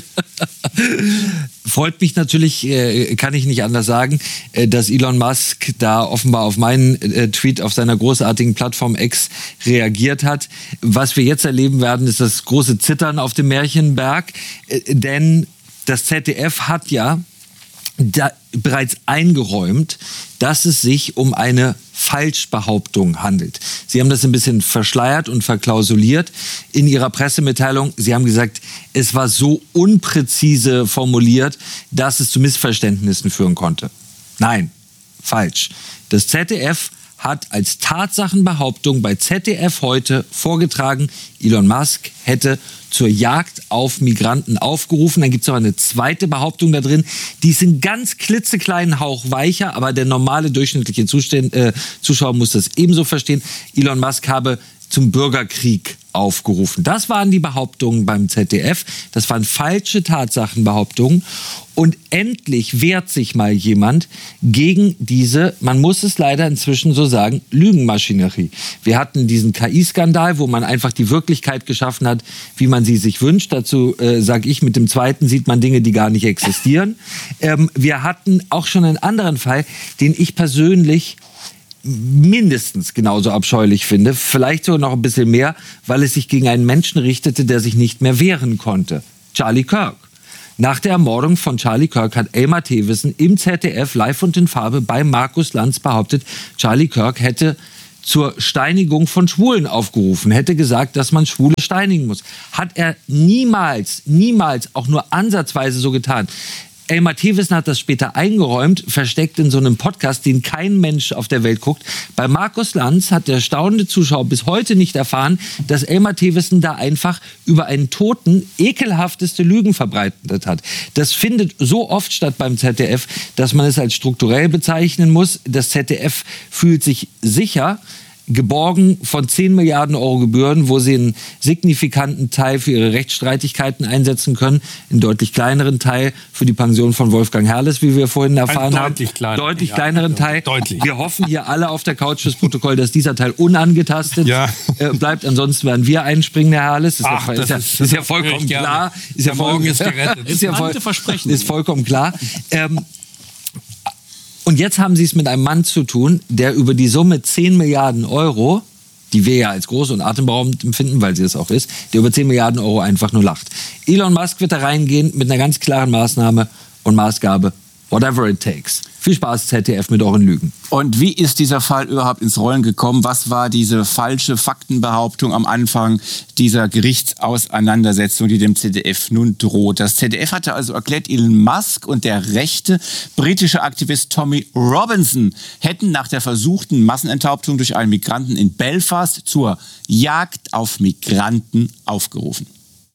Freut mich natürlich, kann ich nicht anders sagen, dass Elon Musk da offenbar auf meinen Tweet auf seiner großartigen Plattform X reagiert hat. Was wir jetzt erleben werden, ist das große Zittern auf dem Märchenberg, denn das ZDF hat ja bereits eingeräumt, dass es sich um eine Falschbehauptung handelt. Sie haben das ein bisschen verschleiert und verklausuliert in Ihrer Pressemitteilung. Sie haben gesagt, es war so unpräzise formuliert, dass es zu Missverständnissen führen konnte. Nein, falsch. Das ZDF hat als Tatsachenbehauptung bei ZDF heute vorgetragen, Elon Musk hätte zur Jagd auf Migranten aufgerufen. Dann gibt es noch eine zweite Behauptung da drin, die ist einen ganz klitzekleinen Hauch weicher, aber der normale durchschnittliche Zuschauer muss das ebenso verstehen. Elon Musk habe zum Bürgerkrieg aufgerufen. Das waren die Behauptungen beim ZDF. Das waren falsche Tatsachenbehauptungen. Und endlich wehrt sich mal jemand gegen diese, man muss es leider inzwischen so sagen, Lügenmaschinerie. Wir hatten diesen KI-Skandal, wo man einfach die Wirklichkeit geschaffen hat, wie man sie sich wünscht. Dazu sage ich, mit dem zweiten sieht man Dinge, die gar nicht existieren. Wir hatten auch schon einen anderen Fall, den ich persönlich mindestens genauso abscheulich finde, vielleicht sogar noch ein bisschen mehr, weil es sich gegen einen Menschen richtete, der sich nicht mehr wehren konnte. Charlie Kirk. Nach der Ermordung von Charlie Kirk hat Elmar Thewissen im ZDF live und in Farbe bei Markus Lanz behauptet, Charlie Kirk hätte zur Steinigung von Schwulen aufgerufen, hätte gesagt, dass man Schwule steinigen muss. Hat er niemals auch nur ansatzweise so getan. Elmar Thewissen hat das später eingeräumt, versteckt in so einem Podcast, den kein Mensch auf der Welt guckt. Bei Markus Lanz hat der staunende Zuschauer bis heute nicht erfahren, dass Elmar Thewissen da einfach über einen Toten ekelhafteste Lügen verbreitet hat. Das findet so oft statt beim ZDF, dass man es als strukturell bezeichnen muss. Das ZDF fühlt sich sicher, geborgen von 10 Milliarden Euro Gebühren, wo sie einen signifikanten Teil für ihre Rechtsstreitigkeiten einsetzen können, einen deutlich kleineren Teil für die Pension von Wolfgang Herrles, wie wir vorhin erfahren haben. Deutlich kleineren Teil. Deutlich. Wir hoffen hier alle auf der Couch fürs Protokoll, dass dieser Teil unangetastet bleibt. Ansonsten werden wir einspringen, Herr Herrles. Ist ja vollkommen klar. Ist ja vollkommen klar. Und jetzt haben Sie es mit einem Mann zu tun, der über die Summe 10 Milliarden Euro, die wir ja als groß und atemberaubend empfinden, weil sie es auch ist, der über 10 Milliarden Euro einfach nur lacht. Elon Musk wird da reingehen mit einer ganz klaren Maßnahme und Maßgabe, whatever it takes. Viel Spaß, ZDF, mit euren Lügen. Und wie ist dieser Fall überhaupt ins Rollen gekommen? Was war diese falsche Faktenbehauptung am Anfang dieser Gerichtsauseinandersetzung, die dem ZDF nun droht? Das ZDF hatte also erklärt, Elon Musk und der rechte britische Aktivist Tommy Robinson hätten nach der versuchten Massenenthauptung durch einen Migranten in Belfast zur Jagd auf Migranten aufgerufen.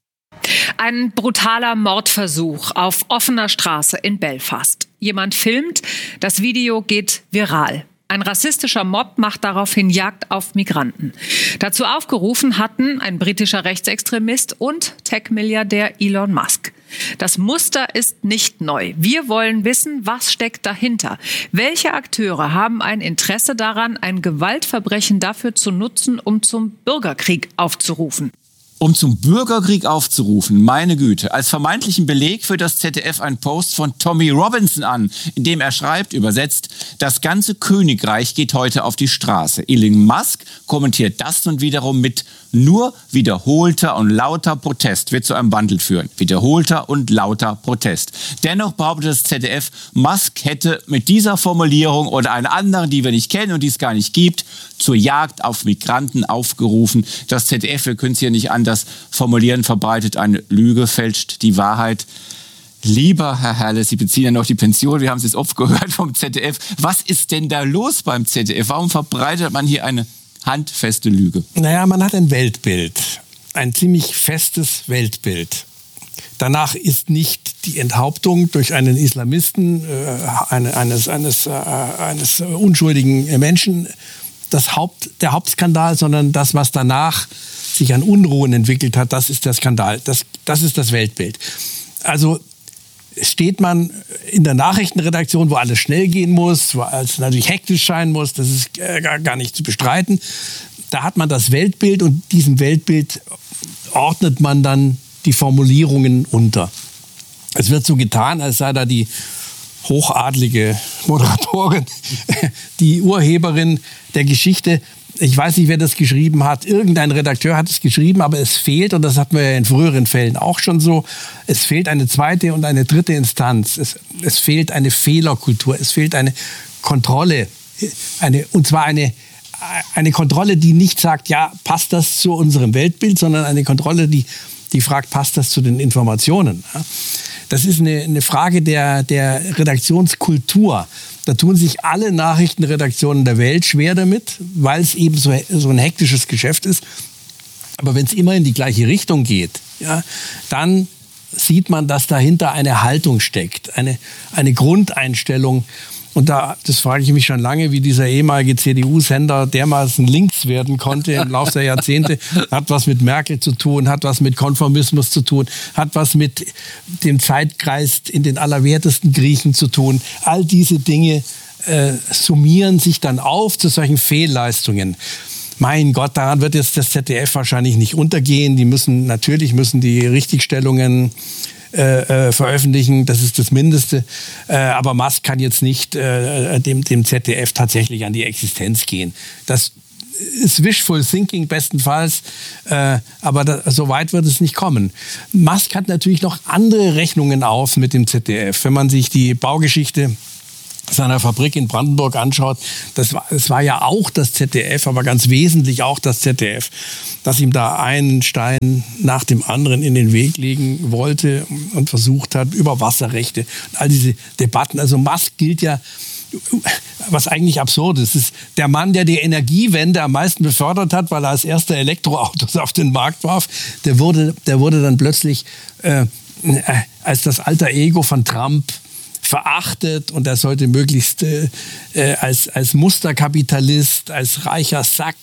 Ein brutaler Mordversuch auf offener Straße in Belfast. Jemand filmt, das Video geht viral. Ein rassistischer Mob macht daraufhin Jagd auf Migranten. Dazu aufgerufen hatten ein britischer Rechtsextremist und Tech-Milliardär Elon Musk. Das Muster ist nicht neu. Wir wollen wissen, was steckt dahinter. Welche Akteure haben ein Interesse daran, ein Gewaltverbrechen dafür zu nutzen, um zum Bürgerkrieg aufzurufen? Um zum Bürgerkrieg aufzurufen, meine Güte. Als vermeintlichen Beleg für das ZDF ein Post von Tommy Robinson an, in dem er schreibt, übersetzt, das ganze Königreich geht heute auf die Straße. Elon Musk kommentiert das nun wiederum mit nur wiederholter und lauter Protest wird zu einem Wandel führen. Wiederholter und lauter Protest. Dennoch behauptet das ZDF, Musk hätte mit dieser Formulierung oder einer anderen, die wir nicht kennen und die es gar nicht gibt, zur Jagd auf Migranten aufgerufen. Das ZDF, wir können es hier nicht anders formulieren, verbreitet eine Lüge, fälscht die Wahrheit. Lieber Herr Herrles, Sie beziehen ja noch die Pension, wir haben es jetzt oft gehört vom ZDF. Was ist denn da los beim ZDF? Warum verbreitet man hier eine handfeste Lüge? Naja, man hat ein Weltbild, ein ziemlich festes Weltbild. Danach ist nicht die Enthauptung durch einen Islamisten eines unschuldigen Menschen der Hauptskandal, sondern das, was danach sich an Unruhen entwickelt hat, das ist der Skandal. Das ist das Weltbild. Also steht man in der Nachrichtenredaktion, wo alles schnell gehen muss, wo alles natürlich hektisch sein muss, das ist gar nicht zu bestreiten. Da hat man das Weltbild und diesem Weltbild ordnet man dann die Formulierungen unter. Es wird so getan, als sei da die hochadlige Moderatorin, die Urheberin der Geschichte. Ich weiß nicht, wer das geschrieben hat. Irgendein Redakteur hat es geschrieben, aber es fehlt, und das hatten wir ja in früheren Fällen auch schon so, es fehlt eine zweite und eine dritte Instanz. Es fehlt eine Fehlerkultur, es fehlt eine Kontrolle. Und zwar eine Kontrolle, die nicht sagt, ja, passt das zu unserem Weltbild, sondern eine Kontrolle, die fragt, passt das zu den Informationen? Das ist eine Frage der Redaktionskultur. Da tun sich alle Nachrichtenredaktionen der Welt schwer damit, weil es eben so ein hektisches Geschäft ist. Aber wenn es immer in die gleiche Richtung geht, ja, dann sieht man, dass dahinter eine Haltung steckt, eine Grundeinstellung, Und das frage ich mich schon lange, wie dieser ehemalige CDU-Sender dermaßen links werden konnte im Laufe der Jahrzehnte. Hat was mit Merkel zu tun, hat was mit Konformismus zu tun, hat was mit dem Zeitgeist in den allerwertesten Griechen zu tun. All diese Dinge summieren sich dann auf zu solchen Fehlleistungen. Mein Gott, daran wird jetzt das ZDF wahrscheinlich nicht untergehen. Natürlich müssen die Richtigstellungen veröffentlichen, das ist das Mindeste. Aber Musk kann jetzt nicht dem ZDF tatsächlich an die Existenz gehen. Das ist wishful thinking bestenfalls, aber so weit wird es nicht kommen. Musk hat natürlich noch andere Rechnungen auf mit dem ZDF. Wenn man sich die Baugeschichte seiner Fabrik in Brandenburg anschaut, das war ja auch das ZDF, aber ganz wesentlich auch das ZDF, das ihm da einen Stein nach dem anderen in den Weg legen wollte und versucht hat, über Wasserrechte und all diese Debatten. Also Musk gilt ja, was eigentlich absurd ist, ist der Mann, der die Energiewende am meisten befördert hat, weil er als erster Elektroautos auf den Markt warf, der wurde dann plötzlich als das alter Ego von Trump verachtet und er sollte möglichst als Musterkapitalist, als reicher Sack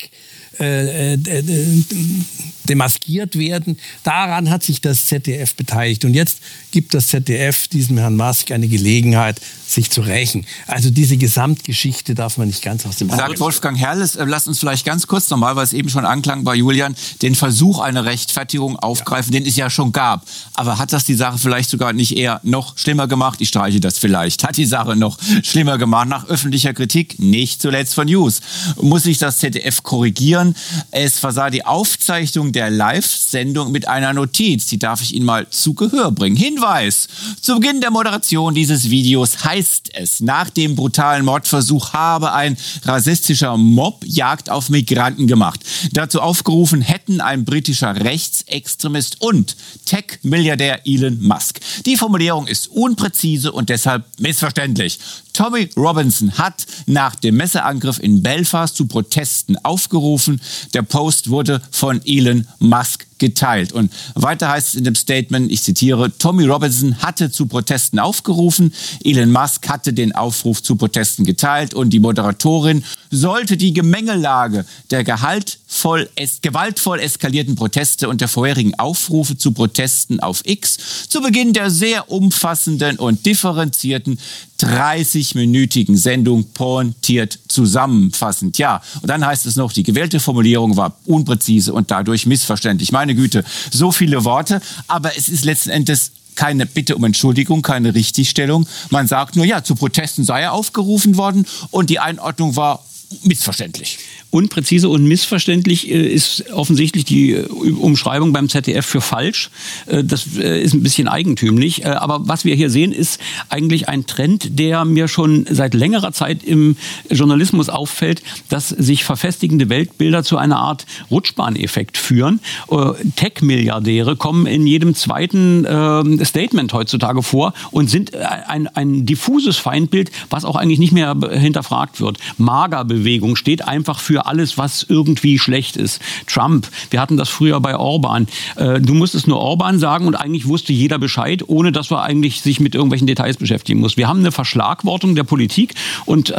demaskiert werden. Daran hat sich das ZDF beteiligt. Und jetzt gibt das ZDF diesem Herrn Musk eine Gelegenheit, sich zu rächen. Also diese Gesamtgeschichte darf man nicht ganz aus dem Auge. Sagt Wolfgang Herrles, lass uns vielleicht ganz kurz nochmal, weil es eben schon anklang bei Julian, den Versuch einer Rechtfertigung aufgreifen, den es ja schon gab. Aber hat das die Sache vielleicht sogar nicht eher noch schlimmer gemacht? Ich streiche das vielleicht. Hat die Sache noch schlimmer gemacht nach öffentlicher Kritik, nicht zuletzt von News? Muss sich das ZDF korrigieren? Es versah die Aufzeichnung der Live-Sendung mit einer Notiz. Die darf ich Ihnen mal zu Gehör bringen. Hinweis: Zu Beginn der Moderation dieses Videos heißt es, nach dem brutalen Mordversuch habe ein rassistischer Mob Jagd auf Migranten gemacht. Dazu aufgerufen hätten ein britischer Rechtsextremist und Tech-Milliardär Elon Musk. Die Formulierung ist unpräzise und deshalb missverständlich. Tommy Robinson hat nach dem Messerangriff in Belfast zu Protesten aufgerufen. Der Post wurde von Elon Musk geteilt. Und weiter heißt es in dem Statement, ich zitiere, Tommy Robinson hatte zu Protesten aufgerufen, Elon Musk hatte den Aufruf zu Protesten geteilt und die Moderatorin sollte die Gemengelage der gewaltvoll eskalierten Proteste und der vorherigen Aufrufe zu Protesten auf X zu Beginn der sehr umfassenden und differenzierten 30-minütigen Sendung pointiert zusammenfassend. Ja, und dann heißt es noch, die gewählte Formulierung war unpräzise und dadurch missverständlich. Meine Güte, so viele Worte, aber es ist letzten Endes keine Bitte um Entschuldigung, keine Richtigstellung. Man sagt nur, ja, zu Protesten sei er aufgerufen worden und die Einordnung war missverständlich. Unpräzise und missverständlich ist offensichtlich die Umschreibung beim ZDF für falsch. Das ist ein bisschen eigentümlich. Aber was wir hier sehen, ist eigentlich ein Trend, der mir schon seit längerer Zeit im Journalismus auffällt, dass sich verfestigende Weltbilder zu einer Art Rutschbahneffekt führen. Tech-Milliardäre kommen in jedem zweiten Statement heutzutage vor und sind ein diffuses Feindbild, was auch eigentlich nicht mehr hinterfragt wird. Magerbewegung steht einfach für alles, was irgendwie schlecht ist. Trump, wir hatten das früher bei Orban. Du musstest nur Orban sagen und eigentlich wusste jeder Bescheid, ohne dass man eigentlich sich mit irgendwelchen Details beschäftigen muss. Wir haben eine Verschlagwortung der Politik und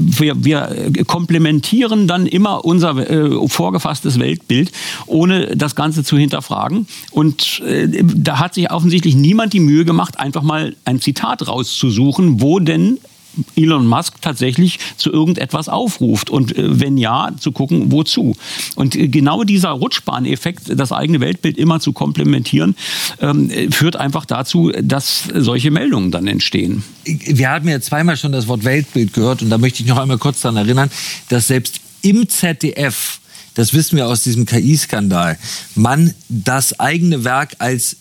wir komplementieren dann immer unser vorgefasstes Weltbild, ohne das Ganze zu hinterfragen. Und da hat sich offensichtlich niemand die Mühe gemacht, einfach mal ein Zitat rauszusuchen, wo denn Elon Musk tatsächlich zu irgendetwas aufruft und wenn ja, zu gucken, wozu. Und genau dieser Rutschbahneffekt, das eigene Weltbild immer zu komplementieren, führt einfach dazu, dass solche Meldungen dann entstehen. Wir haben ja zweimal schon das Wort Weltbild gehört und da möchte ich noch einmal kurz daran erinnern, dass selbst im ZDF, das wissen wir aus diesem KI-Skandal, man das eigene Werk als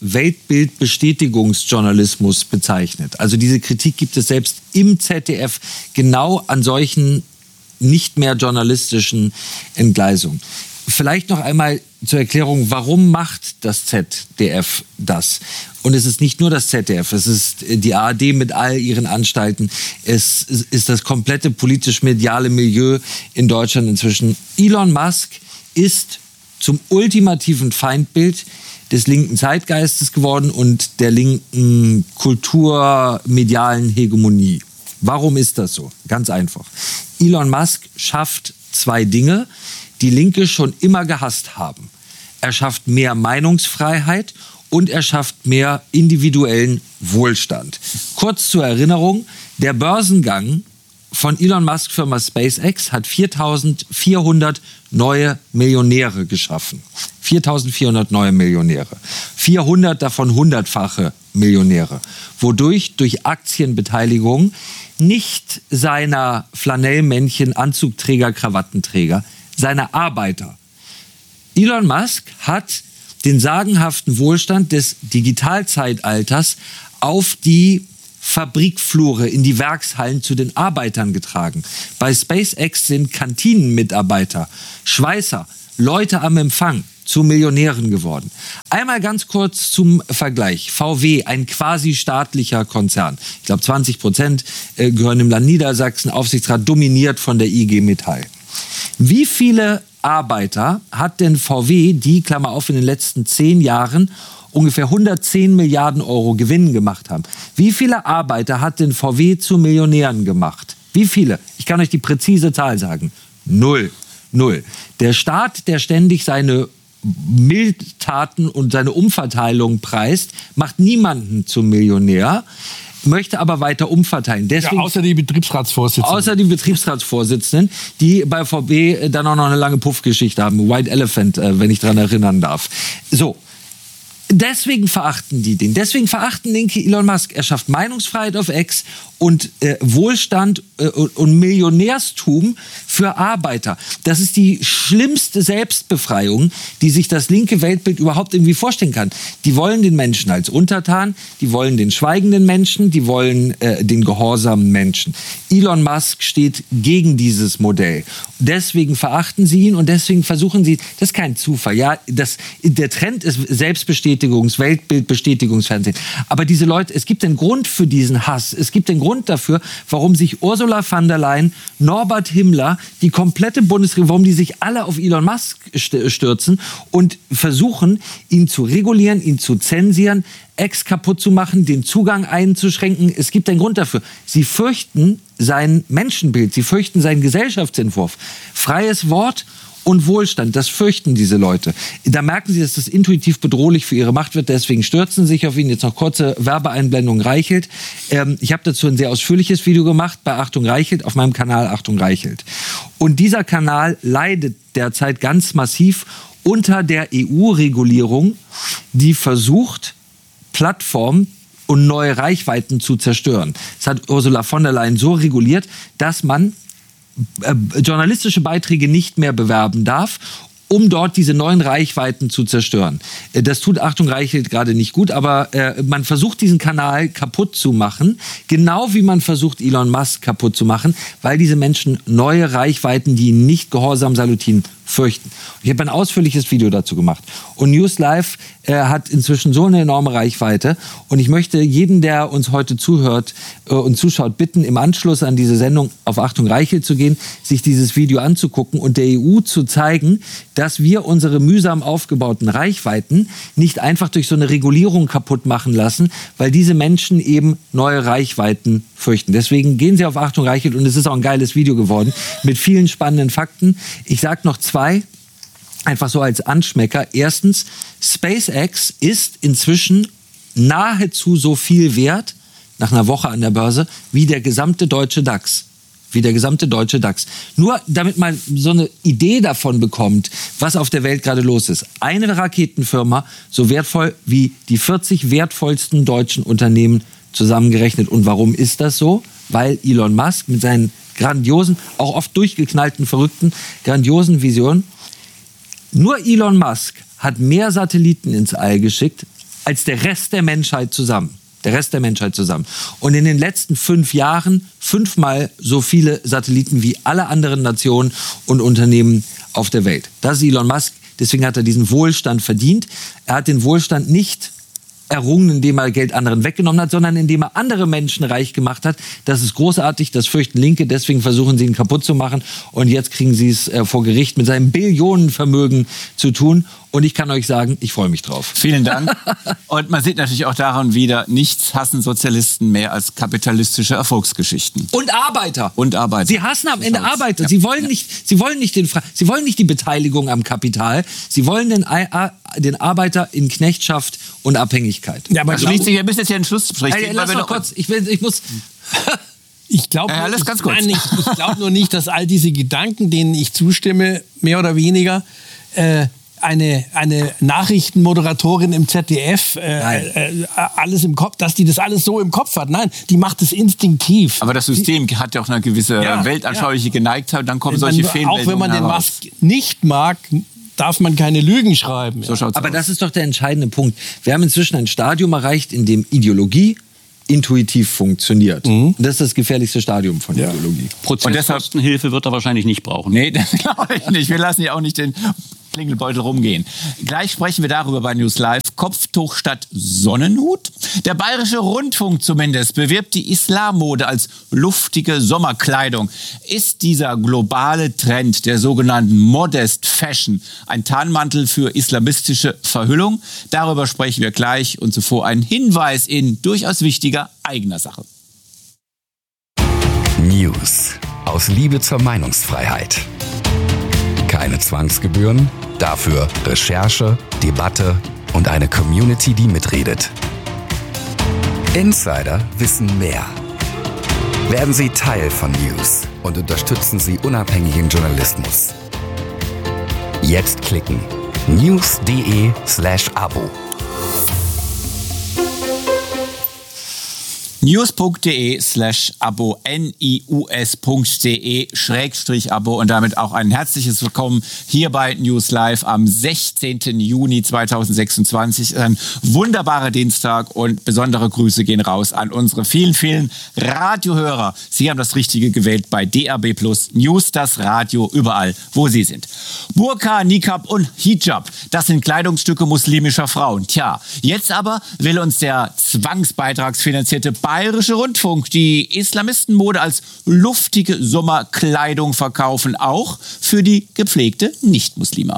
Weltbildbestätigungsjournalismus bezeichnet. Also diese Kritik gibt es selbst im ZDF genau an solchen nicht mehr journalistischen Entgleisungen. Vielleicht noch einmal zur Erklärung, warum macht das ZDF das? Und es ist nicht nur das ZDF, es ist die ARD mit all ihren Anstalten, es ist das komplette politisch-mediale Milieu in Deutschland inzwischen. Elon Musk ist zum ultimativen Feindbild des linken Zeitgeistes geworden und der linken kulturmedialen Hegemonie. Warum ist das so? Ganz einfach. Elon Musk schafft 2 Dinge, die Linke schon immer gehasst haben. Er schafft mehr Meinungsfreiheit und er schafft mehr individuellen Wohlstand. Kurz zur Erinnerung, der Börsengang von Elon Musk Firma SpaceX hat 4.400 neue Millionäre geschaffen. 4.400 neue Millionäre. 400 davon 100-fache Millionäre. Wodurch durch Aktienbeteiligung nicht seiner Flanellmännchen, Anzugträger, Krawattenträger, seiner Arbeiter. Elon Musk hat den sagenhaften Wohlstand des Digitalzeitalters auf die Fabrikflure, in die Werkshallen zu den Arbeitern getragen. Bei SpaceX sind Kantinenmitarbeiter, Schweißer, Leute am Empfang zu Millionären geworden. Einmal ganz kurz zum Vergleich. VW, ein quasi staatlicher Konzern. Ich glaube 20% gehören im Land Niedersachsen, Aufsichtsrat dominiert von der IG Metall. Wie viele Arbeiter hat denn VW, die, Klammer auf, in den letzten 10 Jahren ungefähr 110 Milliarden Euro Gewinn gemacht haben? Wie viele Arbeiter hat denn VW zu Millionären gemacht? Wie viele? Ich kann euch die präzise Zahl sagen. 0. Der Staat, der ständig seine Mildtaten und seine Umverteilung preist, macht niemanden zum Millionär, möchte aber weiter umverteilen. Deswegen, außer die Betriebsratsvorsitzenden. Außer die Betriebsratsvorsitzenden, die bei VW dann auch noch eine lange Puffgeschichte haben. White Elephant, wenn ich daran erinnern darf. So. Deswegen verachten die den. Deswegen verachten Linke Elon Musk. Er schafft Meinungsfreiheit auf X und Wohlstand und Millionärstum für Arbeiter. Das ist die schlimmste Selbstbefreiung, die sich das linke Weltbild überhaupt irgendwie vorstellen kann. Die wollen den Menschen als Untertan, die wollen den schweigenden Menschen, die wollen den gehorsamen Menschen. Elon Musk steht gegen dieses Modell. Deswegen verachten sie ihn und deswegen versuchen sie, das ist kein Zufall, ja, der Trend ist Weltbildbestätigungsfernsehen. Aber diese Leute, es gibt einen Grund für diesen Hass. Es gibt einen Grund dafür, warum sich Ursula von der Leyen, Norbert Himmler, die komplette Bundesregierung, warum die sich alle auf Elon Musk stürzen und versuchen, ihn zu regulieren, ihn zu zensieren, X kaputt zu machen, den Zugang einzuschränken. Es gibt einen Grund dafür. Sie fürchten sein Menschenbild, sie fürchten seinen Gesellschaftsentwurf. Freies Wort und Wohlstand, das fürchten diese Leute. Da merken sie, dass das intuitiv bedrohlich für ihre Macht wird, deswegen stürzen sie sich auf ihn. Jetzt noch kurze Werbeeinblendung Reichelt. Ich habe dazu ein sehr ausführliches Video gemacht bei Achtung Reichelt, auf meinem Kanal Achtung Reichelt. Und dieser Kanal leidet derzeit ganz massiv unter der EU-Regulierung, die versucht, Plattformen und neue Reichweiten zu zerstören. Das hat Ursula von der Leyen so reguliert, dass man journalistische Beiträge nicht mehr bewerben darf, um dort diese neuen Reichweiten zu zerstören. Das tut Achtung Reichelt gerade nicht gut, aber man versucht diesen Kanal kaputt zu machen, genau wie man versucht Elon Musk kaputt zu machen, weil diese Menschen neue Reichweiten, die ihnen nicht gehorsam salutieren, fürchten. Ich habe ein ausführliches Video dazu gemacht. Und News Live hat inzwischen so eine enorme Reichweite. Und ich möchte jeden, der uns heute zuhört und zuschaut, bitten, im Anschluss an diese Sendung auf Achtung Reichelt zu gehen, sich dieses Video anzugucken und der EU zu zeigen, dass wir unsere mühsam aufgebauten Reichweiten nicht einfach durch so eine Regulierung kaputt machen lassen, weil diese Menschen eben neue Reichweiten fürchten. Deswegen gehen Sie auf Achtung Reichelt und es ist auch ein geiles Video geworden mit vielen spannenden Fakten. Ich sage noch 2, einfach so als Anschmecker. Erstens, SpaceX ist inzwischen nahezu so viel wert, nach einer Woche an der Börse, wie der gesamte deutsche DAX. Nur damit man so eine Idee davon bekommt, was auf der Welt gerade los ist. Eine Raketenfirma so wertvoll wie die 40 wertvollsten deutschen Unternehmen zusammengerechnet. Und warum ist das so? Weil Elon Musk mit seinen grandiosen, auch oft durchgeknallten, verrückten, grandiosen Visionen, nur Elon Musk hat mehr Satelliten ins All geschickt als der Rest der Menschheit zusammen. Und in den letzten 5 Jahren 5-mal so viele Satelliten wie alle anderen Nationen und Unternehmen auf der Welt. Das ist Elon Musk. Deswegen hat er diesen Wohlstand verdient. Er hat den Wohlstand nicht errungen, indem er Geld anderen weggenommen hat, sondern indem er andere Menschen reich gemacht hat. Das ist großartig, das fürchten Linke, deswegen versuchen sie ihn kaputt zu machen. Und jetzt kriegen sie es vor Gericht mit seinem Billionenvermögen zu tun. Und ich kann euch sagen, ich freue mich drauf. Vielen Dank. Und man sieht natürlich auch daran wieder, nichts hassen Sozialisten mehr als kapitalistische Erfolgsgeschichten. Und Arbeiter. Und Arbeiter. Sie hassen am Ende Arbeiter. Ja. Sie wollen nicht die Beteiligung am Kapital. Sie wollen den Arbeiter in Knechtschaft und Abhängigkeit. Ja, aber wir müssen jetzt hier einen Schlussstrich ziehen. Lass mal kurz. Ich muss... Ich glaube nur nicht, dass all diese Gedanken, denen ich zustimme, mehr oder weniger, eine Nachrichtenmoderatorin im ZDF alles im Kopf, dass die das alles so im Kopf hat. Nein, die macht es instinktiv. Aber das System hat ja auch eine gewisse weltanschauliche Geneigtheit, dann kommen solche Fehlmeldungen auch wenn man den Musk nicht mag, darf man keine Lügen schreiben. So schaut's aus. Das ist doch der entscheidende Punkt. Wir haben inzwischen ein Stadium erreicht, in dem Ideologie intuitiv funktioniert. Und das ist das gefährlichste Stadium von Ideologie. Prozesskostenhilfe wird er wahrscheinlich nicht brauchen. Nee, das glaube ich nicht. Wir lassen ja auch nicht den Klingelbeutel rumgehen. Gleich sprechen wir darüber bei News Live. Kopftuch statt Sonnenhut? Der Bayerische Rundfunk zumindest bewirbt die Islammode als luftige Sommerkleidung. Ist dieser globale Trend der sogenannten Modest Fashion ein Tarnmantel für islamistische Verhüllung? Darüber sprechen wir gleich und zuvor ein Hinweis in durchaus wichtiger eigener Sache. News aus Liebe zur Meinungsfreiheit. Keine Zwangsgebühren, dafür Recherche, Debatte und eine Community, die mitredet. Insider wissen mehr. Werden Sie Teil von News und unterstützen Sie unabhängigen Journalismus. Jetzt klicken news.de/Abo. news.de/Abo, nius.de/Abo und damit auch ein herzliches Willkommen hier bei News Live am 16. Juni 2026. Ein wunderbarer Dienstag und besondere Grüße gehen raus an unsere vielen, vielen Radiohörer. Sie haben das Richtige gewählt bei DAB+, News, das Radio überall, wo Sie sind. Burka, Niqab und Hijab, das sind Kleidungsstücke muslimischer Frauen. Tja, jetzt aber will uns der zwangsbeitragsfinanzierte Bayerische Rundfunk die Islamistenmode als luftige Sommerkleidung verkaufen, auch für die gepflegte Nichtmuslima.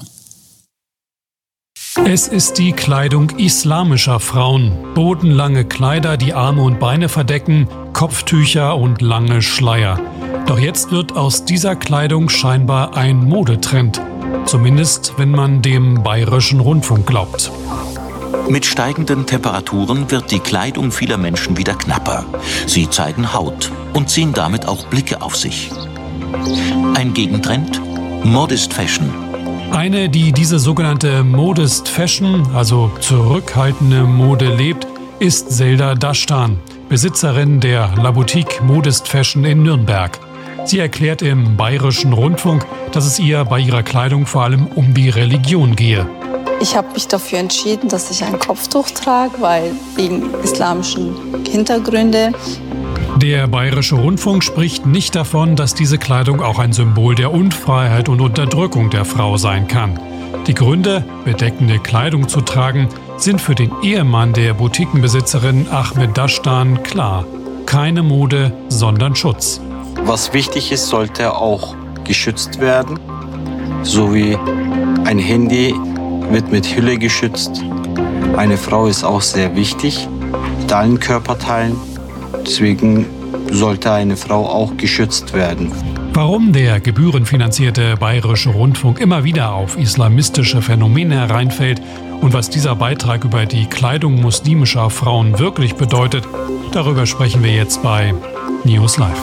Es ist die Kleidung islamischer Frauen. Bodenlange Kleider, die Arme und Beine verdecken, Kopftücher und lange Schleier. Doch jetzt wird aus dieser Kleidung scheinbar ein Modetrend. Zumindest, wenn man dem Bayerischen Rundfunk glaubt. Mit steigenden Temperaturen wird die Kleidung vieler Menschen wieder knapper. Sie zeigen Haut und ziehen damit auch Blicke auf sich. Ein Gegentrend? Modest Fashion. Eine, die diese sogenannte Modest Fashion, also zurückhaltende Mode lebt, ist Selda Dastan, Besitzerin der La Boutique Modest Fashion in Nürnberg. Sie erklärt im Bayerischen Rundfunk, dass es ihr bei ihrer Kleidung vor allem um die Religion gehe. Ich habe mich dafür entschieden, dass ich ein Kopftuch trage, weil wegen islamischen Hintergründe. Der Bayerische Rundfunk spricht nicht davon, dass diese Kleidung auch ein Symbol der Unfreiheit und Unterdrückung der Frau sein kann. Die Gründe, bedeckende Kleidung zu tragen, sind für den Ehemann der Boutiquenbesitzerin Ahmed Dastan klar. Keine Mode, sondern Schutz. Was wichtig ist, sollte auch geschützt werden, so wie ein Handy wird mit Hülle geschützt. Eine Frau ist auch sehr wichtig mit allen Körperteilen. Deswegen sollte eine Frau auch geschützt werden. Warum der gebührenfinanzierte Bayerische Rundfunk immer wieder auf islamistische Phänomene hereinfällt und was dieser Beitrag über die Kleidung muslimischer Frauen wirklich bedeutet, darüber sprechen wir jetzt bei News Live.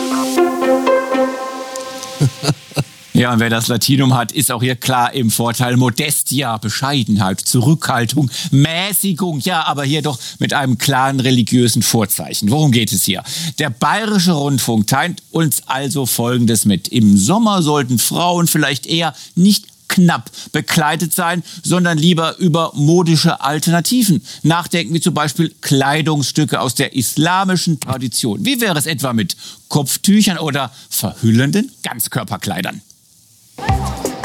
Ja, und wer das Latinum hat, ist auch hier klar im Vorteil. Modestia, Bescheidenheit, Zurückhaltung, Mäßigung. Ja, aber hier doch mit einem klaren religiösen Vorzeichen. Worum geht es hier? Der Bayerische Rundfunk teilt uns also Folgendes mit. Im Sommer sollten Frauen vielleicht eher nicht knapp bekleidet sein, sondern lieber über modische Alternativen nachdenken, wie zum Beispiel Kleidungsstücke aus der islamischen Tradition. Wie wäre es etwa mit Kopftüchern oder verhüllenden Ganzkörperkleidern?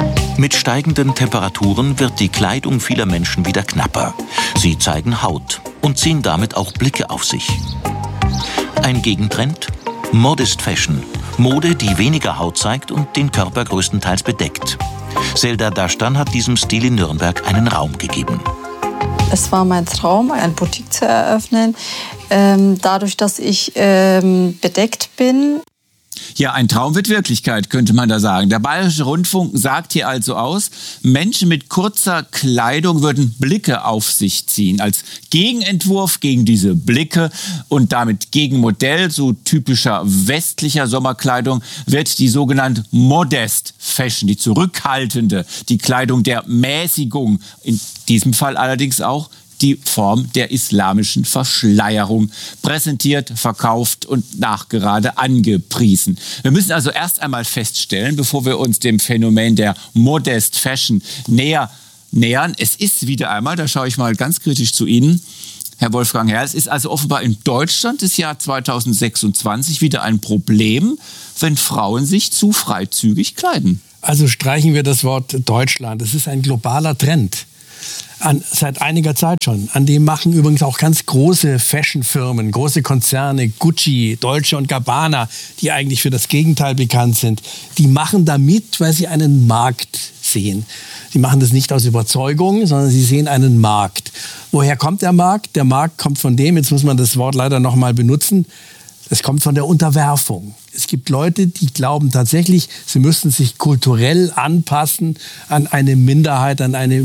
Mit steigenden Temperaturen wird die Kleidung vieler Menschen wieder knapper. Sie zeigen Haut und ziehen damit auch Blicke auf sich. Ein Gegentrend? Modest Fashion. Mode, die weniger Haut zeigt und den Körper größtenteils bedeckt. Selda Dastan hat diesem Stil in Nürnberg einen Raum gegeben. Es war mein Traum, eine Boutique zu eröffnen. Dadurch, dass ich bedeckt bin. Ja, ein Traum wird Wirklichkeit, könnte man da sagen. Der Bayerische Rundfunk sagt hier also aus, Menschen mit kurzer Kleidung würden Blicke auf sich ziehen. Als Gegenentwurf gegen diese Blicke und damit Gegenmodell so typischer westlicher Sommerkleidung wird die sogenannte Modest Fashion, die zurückhaltende, die Kleidung der Mäßigung, in diesem Fall allerdings auch die Form der islamischen Verschleierung präsentiert, verkauft und nachgerade angepriesen. Wir müssen also erst einmal feststellen, bevor wir uns dem Phänomen der Modest Fashion nähern, es ist wieder einmal, da schaue ich mal ganz kritisch zu Ihnen, Herr Wolfgang Herr, es ist also offenbar in Deutschland das Jahr 2026 wieder ein Problem, wenn Frauen sich zu freizügig kleiden. Also streichen wir das Wort Deutschland. Es ist ein globaler Trend. Seit einiger Zeit schon. An dem machen übrigens auch ganz große Fashionfirmen, große Konzerne, Gucci, Dolce & Gabbana, die eigentlich für das Gegenteil bekannt sind. Die machen da mit, weil sie einen Markt sehen. Sie machen das nicht aus Überzeugung, sondern sie sehen einen Markt. Woher kommt der Markt? Der Markt kommt von dem, jetzt muss man das Wort leider noch mal benutzen, es kommt von der Unterwerfung. Es gibt Leute, die glauben tatsächlich, sie müssten sich kulturell anpassen an eine Minderheit, an eine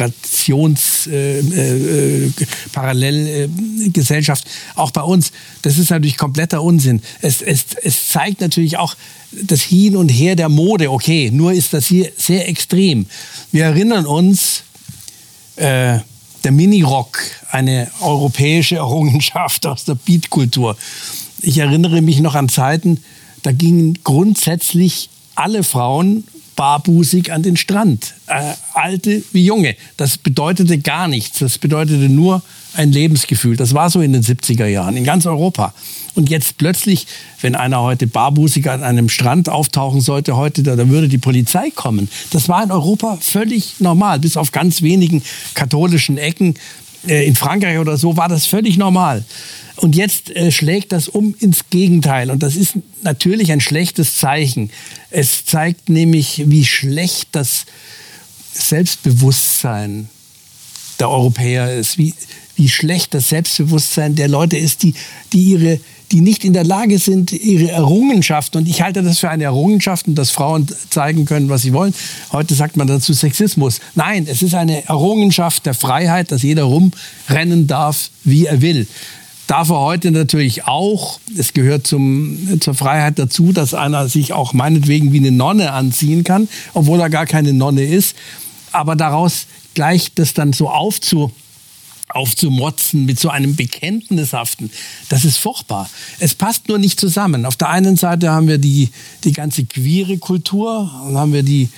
Parallelgesellschaft. Auch bei uns. Das ist natürlich kompletter Unsinn. Es zeigt natürlich auch das Hin und Her der Mode. Okay, nur ist das hier sehr extrem. Wir erinnern uns, der Minirock, eine europäische Errungenschaft aus der Beatkultur. Ich erinnere mich noch an Zeiten, da gingen grundsätzlich alle Frauen barbusig an den Strand. Alte wie Junge. Das bedeutete gar nichts. Das bedeutete nur ein Lebensgefühl. Das war so in den 70er Jahren in ganz Europa. Und jetzt plötzlich, wenn einer heute barbusig an einem Strand auftauchen sollte, da würde die Polizei kommen. Das war in Europa völlig normal. Bis auf ganz wenigen katholischen Ecken in Frankreich oder so war das völlig normal. Und jetzt schlägt das um ins Gegenteil. Und das ist natürlich ein schlechtes Zeichen. Es zeigt nämlich, wie schlecht das Selbstbewusstsein der Europäer ist. Wie schlecht das Selbstbewusstsein der Leute ist, die nicht in der Lage sind, ihre Errungenschaften, und ich halte das für eine Errungenschaft, dass Frauen zeigen können, was sie wollen. Heute sagt man dazu Sexismus. Nein, es ist eine Errungenschaft der Freiheit, dass jeder rumrennen darf, wie er will. Darf er heute natürlich auch, es gehört zur Freiheit dazu, dass einer sich auch meinetwegen wie eine Nonne anziehen kann, obwohl er gar keine Nonne ist. Aber daraus gleich das dann so aufzumotzen mit so einem Bekenntnishaften, das ist furchtbar. Es passt nur nicht zusammen. Auf der einen Seite haben wir die ganze queere Kultur, und haben wir die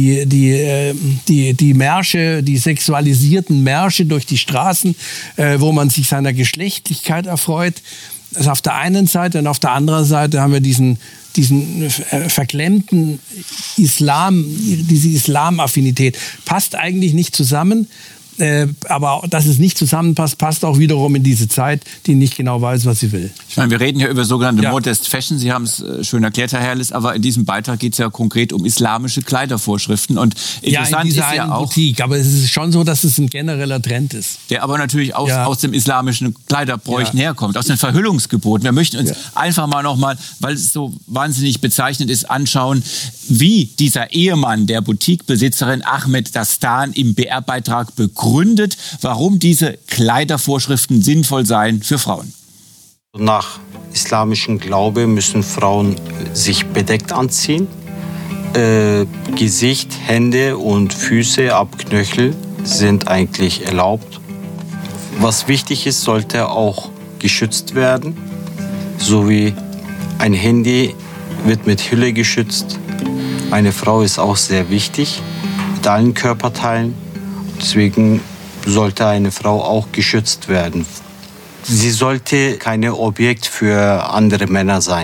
Märsche, die sexualisierten Märsche durch die Straßen, wo man sich seiner Geschlechtlichkeit erfreut. Das ist auf der einen Seite, und auf der anderen Seite haben wir diesen verklemmten Islam, diese Islamaffinität. Passt eigentlich nicht zusammen. Aber dass es nicht zusammenpasst, passt auch wiederum in diese Zeit, die nicht genau weiß, was sie will. Ich meine, wir reden ja über sogenannte Modest Fashion. Sie haben es schön erklärt, Herr Herrlis, aber in diesem Beitrag geht es ja konkret um islamische Kleidervorschriften. Und interessant in dieser ist ja auch, Boutique, aber es ist schon so, dass es ein genereller Trend ist. Der aber natürlich aus dem islamischen Kleiderbräuchen herkommt, aus den Verhüllungsgeboten. Wir möchten uns einfach mal nochmal, weil es so wahnsinnig bezeichnend ist, anschauen, wie dieser Ehemann der Boutiquebesitzerin Ahmed Dastan im BR-Beitrag begründet, warum diese Kleidervorschriften sinnvoll seien für Frauen. Nach islamischem Glaube müssen Frauen sich bedeckt anziehen. Gesicht, Hände und Füße ab Knöchel sind eigentlich erlaubt. Was wichtig ist, sollte auch geschützt werden. So wie ein Handy wird mit Hülle geschützt. Eine Frau ist auch sehr wichtig mit allen Körperteilen. Deswegen sollte eine Frau auch geschützt werden. Sie sollte kein Objekt für andere Männer sein.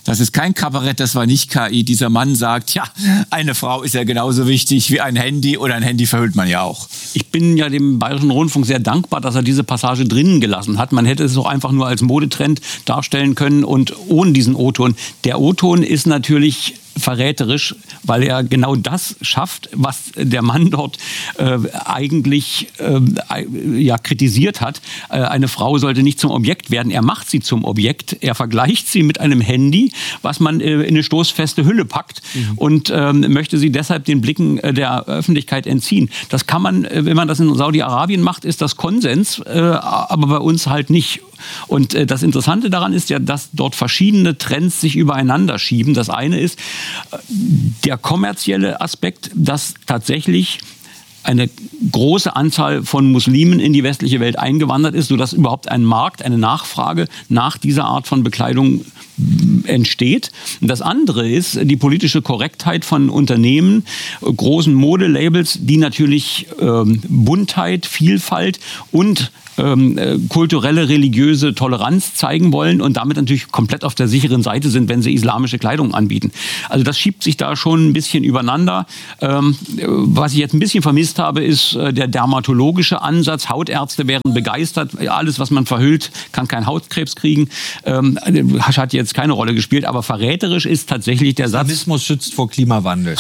Das ist kein Kabarett, das war nicht KI. Dieser Mann sagt, ja, eine Frau ist ja genauso wichtig wie ein Handy oder ein Handy verhüllt man ja auch. Ich bin ja dem Bayerischen Rundfunk sehr dankbar, dass er diese Passage drinnen gelassen hat. Man hätte es auch einfach nur als Modetrend darstellen können und ohne diesen O-Ton. Der O-Ton ist natürlich verräterisch, weil er genau das schafft, was der Mann dort eigentlich kritisiert hat. Eine Frau sollte nicht zum Objekt werden. Er macht sie zum Objekt. Er vergleicht sie mit einem Handy, was man in eine stoßfeste Hülle packt und möchte sie deshalb den Blicken der Öffentlichkeit entziehen. Das kann man, wenn man das in Saudi-Arabien macht, ist das Konsens, aber bei uns halt nicht. Und das Interessante daran ist ja, dass dort verschiedene Trends sich übereinander schieben. Das eine ist der kommerzielle Aspekt, dass tatsächlich eine große Anzahl von Muslimen in die westliche Welt eingewandert ist, sodass überhaupt ein Markt, eine Nachfrage nach dieser Art von Bekleidung entsteht. Und das andere ist die politische Korrektheit von Unternehmen, großen Modelabels, die natürlich Buntheit, Vielfalt und kulturelle, religiöse Toleranz zeigen wollen und damit natürlich komplett auf der sicheren Seite sind, wenn sie islamische Kleidung anbieten. Also das schiebt sich da schon ein bisschen übereinander. Was ich jetzt ein bisschen vermisst habe, ist der dermatologische Ansatz. Hautärzte wären begeistert. Alles, was man verhüllt, kann keinen Hautkrebs kriegen. Hat jetzt keine Rolle gespielt, aber verräterisch ist tatsächlich der Satz. Islamismus schützt vor Klimawandel.